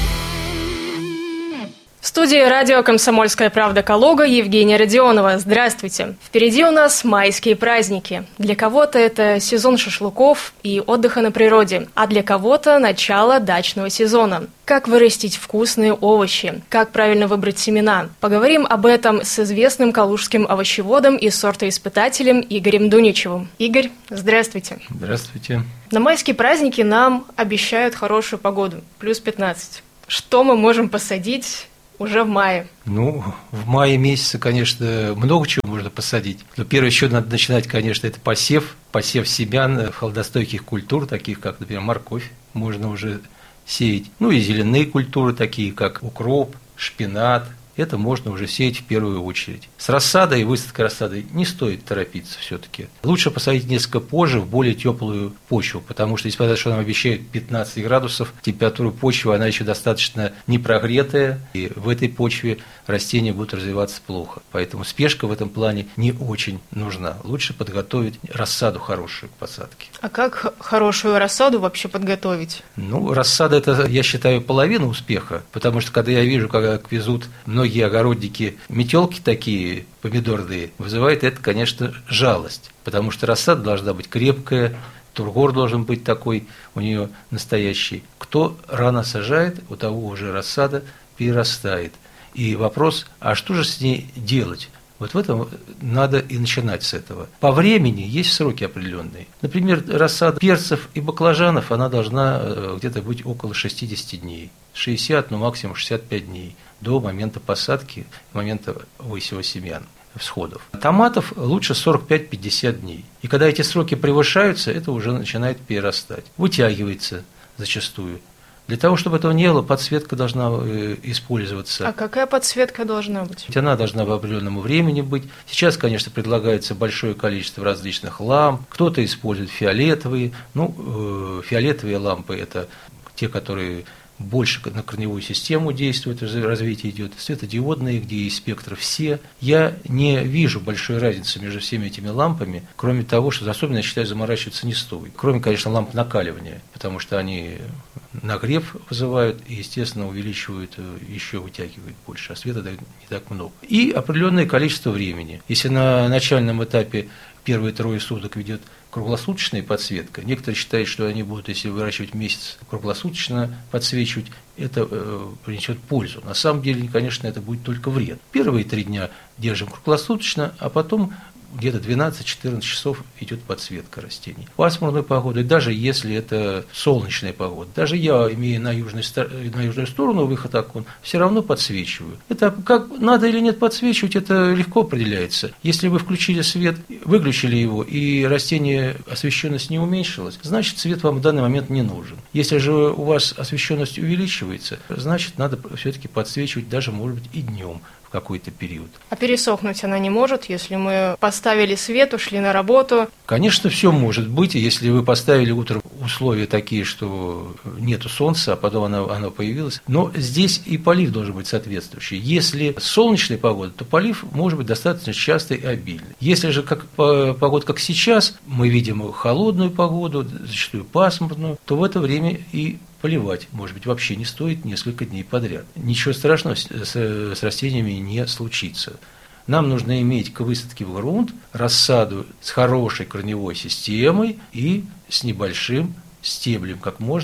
В студии радио «Комсомольская правда» Калуга Евгения Родионова. Здравствуйте. Впереди у нас майские праздники. Для кого-то это сезон шашлыков и отдыха на природе, а для кого-то начало дачного сезона. Как вырастить вкусные овощи? Как правильно выбрать семена? Поговорим об этом с известным калужским овощеводом и сортоиспытателем Игорем Дуничевым. Игорь, здравствуйте. Здравствуйте. На майские праздники нам обещают хорошую погоду, плюс пятнадцать. Что мы можем посадить уже в мае? Ну, в мае месяце, конечно, много чего можно посадить. Но первое, с чего надо начинать, конечно, это посев. Посев семян холодостойких культур, таких как, например, морковь, можно уже сеять. Ну и зеленые культуры, такие как укроп, шпинат. Это можно уже сеять в первую очередь. С рассадой и высадкой рассады не стоит торопиться все-таки. Лучше посадить несколько позже в более теплую почву, потому что, несмотря на то, что нам обещают пятнадцать градусов, температура почвы, она еще достаточно непрогретая, и в этой почве растения будут развиваться плохо. Поэтому спешка в этом плане не очень нужна. Лучше подготовить рассаду хорошую к посадке. А как хорошую рассаду вообще подготовить? Ну, рассада – это, я считаю, половина успеха, потому что, когда я вижу, как везут многие огородники метелки такие помидорные, вызывает это, конечно, жалость, потому что рассада должна быть крепкая, тургор должен быть такой у нее настоящий. Кто рано сажает, у того уже рассада перерастает. И вопрос, а что же с ней делать? Вот в этом надо и начинать с этого. По времени есть сроки определенные. Например, рассада перцев и баклажанов, она должна где-то быть около шестьдесят дней. шестьдесят, ну максимум шестьдесят пять дней до момента посадки, момента высева семян, всходов. Томатов лучше сорок пять - пятьдесят дней. И когда эти сроки превышаются, это уже начинает перерастать. Вытягивается зачастую. Для того, чтобы этого не было, подсветка должна использоваться. А какая подсветка должна быть? Она должна по определенному времени быть. Сейчас, конечно, предлагается большое количество различных ламп. Кто-то использует фиолетовые. Ну, фиолетовые лампы – это те, которые больше на корневую систему действуют, развитие идет. Светодиодные, где есть спектр все. Я не вижу большой разницы между всеми этими лампами, кроме того, что особенно, я считаю, заморачиваться не стоит. Кроме, конечно, ламп накаливания, потому что они нагрев вызывают и, естественно, увеличивают, еще вытягивают больше, а света дают не так много. И определенное количество времени. Если на начальном этапе первые трое суток ведет круглосуточная подсветка, некоторые считают, что они будут, если выращивать месяц, круглосуточно подсвечивать, это э, принесет пользу. На самом деле, конечно, это будет только вред. Первые три дня держим круглосуточно, а потом где-то двенадцать-четырнадцать часов идет подсветка растений. Пасмурную погоду, и даже если это солнечная погода, даже я, имея на, южной, на южную сторону выход окон, все равно подсвечиваю. Это как надо или нет подсвечивать, это легко определяется. Если вы включили свет, выключили его, и растение освещенность не уменьшилась, значит, свет вам в данный момент не нужен. Если же у вас освещенность увеличивается, значит, надо все-таки подсвечивать даже, может быть, и днем. Какой-то период. А пересохнуть она не может, если мы поставили свет, ушли на работу? Конечно, все может быть. Если вы поставили утром условия такие, что нету солнца, а потом оно, оно появилось. Но здесь и полив должен быть соответствующий. Если солнечная погода, то полив может быть достаточно частый и обильный. Если же как, погода, как сейчас, мы видим холодную погоду, зачастую пасмурную, то в это время и поливать, может быть, вообще не стоит несколько дней подряд. Ничего страшного с, с, с растениями не случится. Нам нужно иметь к высадке в грунт рассаду с хорошей корневой системой и с небольшим стеблем, как можно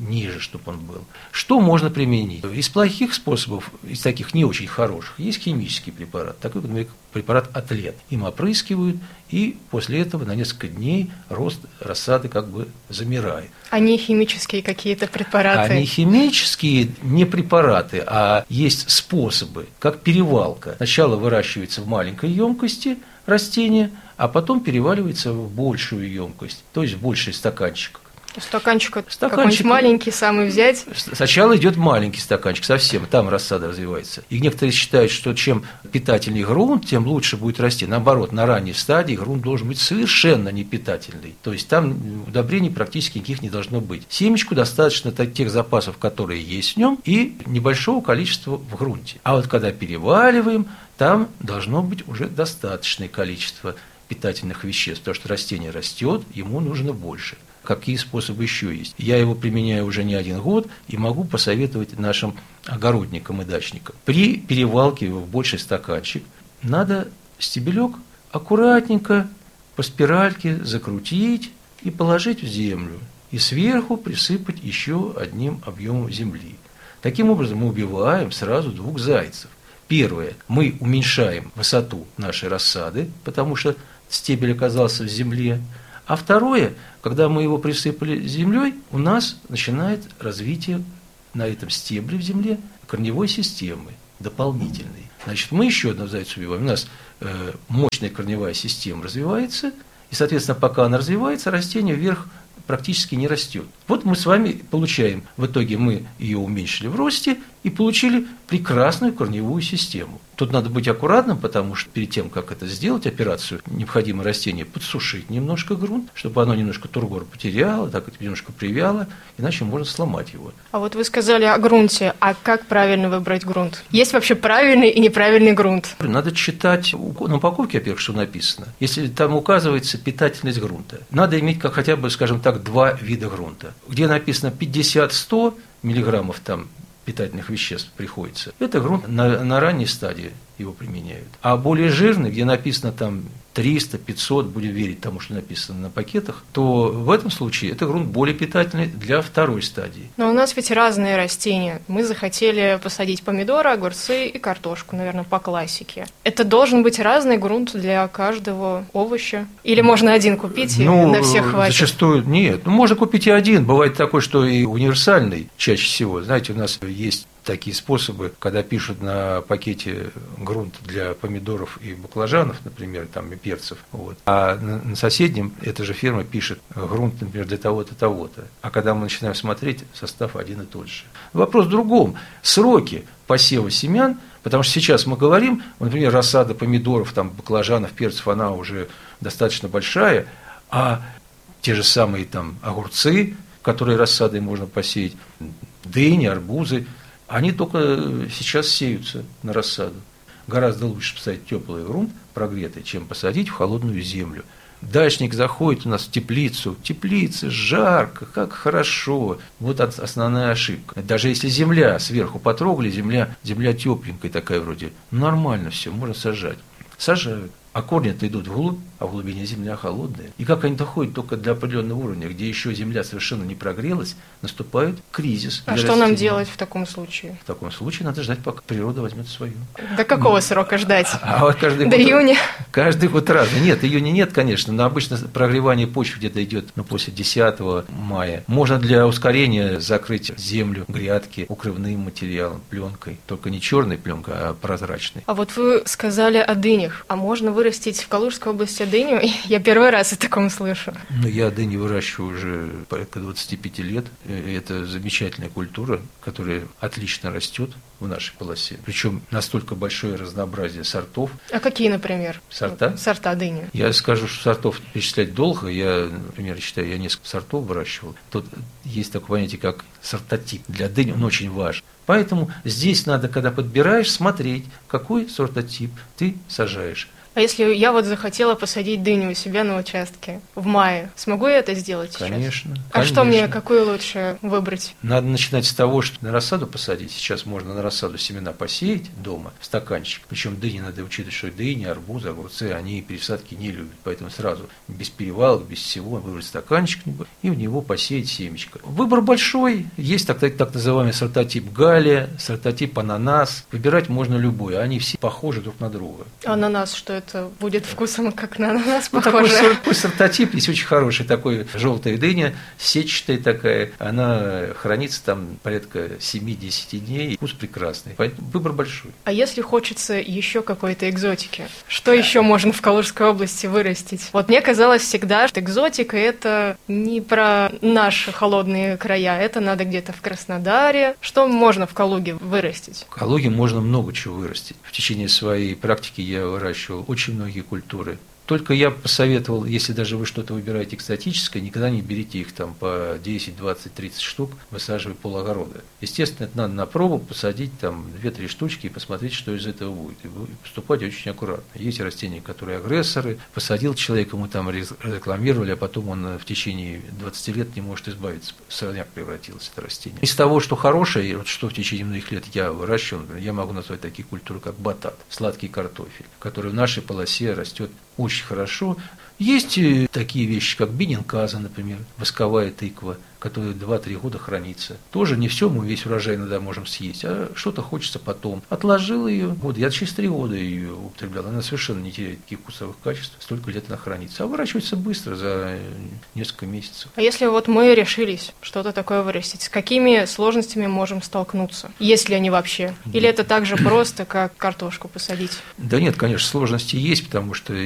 ниже, чтобы он был. Что можно применить? Из плохих способов, из таких не очень хороших, есть химический препарат, такой препарат Атлет. Им опрыскивают, и после этого на несколько дней рост рассады как бы замирает. А не химические какие-то препараты? Они химические не препараты, а есть способы, как перевалка. Сначала выращивается в маленькой емкости растение, а потом переваливается в большую емкость, то есть в больший стаканчик. Стаканчик, какой-нибудь маленький самый взять? Сначала идет маленький стаканчик, совсем, там рассада развивается. И некоторые считают, что чем питательнее грунт, тем лучше будет расти. Наоборот, на ранней стадии грунт должен быть совершенно непитательный. То есть там удобрений практически никаких не должно быть. Семечку достаточно тех запасов, которые есть в нем, и небольшого количества в грунте. А вот когда переваливаем, там должно быть уже достаточное количество питательных веществ, потому что растение растет, ему нужно больше. Какие способы еще есть? Я его применяю уже не один год и могу посоветовать нашим огородникам и дачникам. При перевалке в больший стаканчик надо стебелек аккуратненько по спиральке закрутить и положить в землю. И сверху присыпать еще одним объемом земли. Таким образом мы убиваем сразу двух зайцев. Первое, мы уменьшаем высоту нашей рассады, потому что стебель оказался в земле. А второе, когда мы его присыпали землей, у нас начинает развитие на этом стебле в земле корневой системы дополнительной. Значит, мы еще одного зайца убиваем. У нас э, мощная корневая система развивается, и, соответственно, пока она развивается, растение вверх практически не растет. Вот мы с вами получаем, в итоге мы ее уменьшили в росте и получили прекрасную корневую систему. Тут надо быть аккуратным, потому что перед тем, как это сделать, операцию, необходимо растение подсушить немножко грунт, чтобы оно немножко тургор потеряло, так это немножко привяло, иначе можно сломать его. А вот вы сказали о грунте, а как правильно выбрать грунт? Есть вообще правильный и неправильный грунт? Надо читать на упаковке, во-первых, что написано. Если там указывается питательность грунта, надо иметь как хотя бы, скажем так, два вида грунта. Где написано пятьдесят-сто миллиграммов там питательных веществ приходится. Это грунт на, на ранней стадии его применяют. А более жирный, где написано там триста-пятьсот, будем верить тому, что написано на пакетах, то в этом случае это грунт более питательный для второй стадии. Но у нас ведь разные растения. Мы захотели посадить помидоры, огурцы и картошку, наверное, по классике. Это должен быть разный грунт для каждого овоща? Или можно один купить и ну, на всех хватит? Зачастую нет. Ну, можно купить и один. Бывает такое, что и универсальный чаще всего. Знаете, у нас есть такие способы, когда пишут на пакете грунт для помидоров и баклажанов, например, там и перцев, вот. А на соседнем эта же фирма пишет грунт, например, для того-то, того-то. А когда мы начинаем смотреть, состав один и тот же. Вопрос в другом. Сроки посева семян, потому что сейчас мы говорим, например, рассада помидоров, там, баклажанов, перцев, она уже достаточно большая, а те же самые там огурцы, которые рассадой можно посеять, дыни, арбузы, они только сейчас сеются на рассаду. Гораздо лучше поставить теплый грунт, прогретый, чем посадить в холодную землю. Дачник заходит у нас в теплицу, в теплице жарко, как хорошо. Вот основная ошибка. Даже если земля сверху потрогали, земля, земля тепленькая такая вроде, нормально все, можно сажать. Сажают. А корни-то идут вглубь, а в глубине земля холодная. И как они доходят только до определенного уровня, где еще земля совершенно не прогрелась, наступает кризис. А что растения. Нам делать в таком случае? В таком случае надо ждать, пока природа возьмет свою. До какого ну, срока ждать? А вот каждый До год, июня? Каждый год разный. Нет, июня нет, конечно, но обычно прогревание почвы где-то идет ну, после десятого мая. Можно для ускорения закрыть землю, грядки укрывным материалом, пленкой. Только не черной пленкой, а прозрачной. А вот вы сказали о дынях. А можно вырастить в Калужской области дыню? Я первый раз о таком слышу. Ну, я дыню выращиваю уже порядка двадцать пять лет. Это замечательная культура, которая отлично растет в нашей полосе. Причем настолько большое разнообразие сортов. А какие, например? Сорта? Сорта дыни. Я скажу, что сортов перечислять долго. Я, например, считаю, я несколько сортов выращивал. Тут есть такое понятие, как сортотип. Для дыни он очень важен. Поэтому здесь надо, когда подбираешь, смотреть, какой сортотип ты сажаешь. А если я вот захотела посадить дыню у себя на участке в мае, смогу я это сделать сейчас? Конечно. А конечно. что мне, какую лучше выбрать? Надо начинать с того, что на рассаду посадить. Сейчас можно на рассаду семена посеять дома в стаканчик. Причем дыни надо учитывать, что дыни, арбузы, огурцы, они пересадки не любят. Поэтому сразу без перевалок, без всего выбрать стаканчик и в него посеять семечко. Выбор большой. Есть так, так, так называемый сортотип галия, сортотип ананас. Выбирать можно любой. Они все похожи друг на друга. Ананас, что это будет вкусом, как на ананас ну, похоже? Такой, такой сортотип есть очень хороший, такой желтая дыня, сетчатая такая. Она хранится там порядка семь-десять дней. Вкус прекрасный. Выбор большой. А если хочется еще какой-то экзотики? Что еще можно в Калужской области вырастить? Вот мне казалось всегда, что экзотика – это не про наши холодные края, это надо где-то в Краснодаре. Что можно в Калуге вырастить? В Калуге можно много чего вырастить. В течение своей практики я выращивал очень многие культуры. Только я посоветовал, если даже вы что-то выбираете экзотическое, никогда не берите их там по десять, двадцать, тридцать штук, высаживая пологорода. Естественно, это надо на пробу посадить там две-три штучки и посмотреть, что из этого будет. И поступать очень аккуратно. Есть растения, которые агрессоры. Посадил человека, ему там рекламировали, а потом он в течение двадцати лет не может избавиться. В сорняк превратилось это растение. Из того, что хорошее, вот что в течение многих лет я выращивал, например, я могу назвать такие культуры, как батат, сладкий картофель, который в нашей полосе растет очень хорошо. Есть такие вещи, как бенинказа, например, восковая тыква, которая два-три года хранится. Тоже не все мы весь урожай иногда можем съесть, а что-то хочется потом. Отложил ее, вот я через три года ее употреблял, она совершенно не теряет таких вкусовых качеств, столько лет она хранится. А выращивается быстро, за несколько месяцев. А если вот мы решились что-то такое вырастить, с какими сложностями можем столкнуться? Есть ли они вообще? Или это так же просто, как картошку посадить? Да нет, конечно, сложности есть, потому что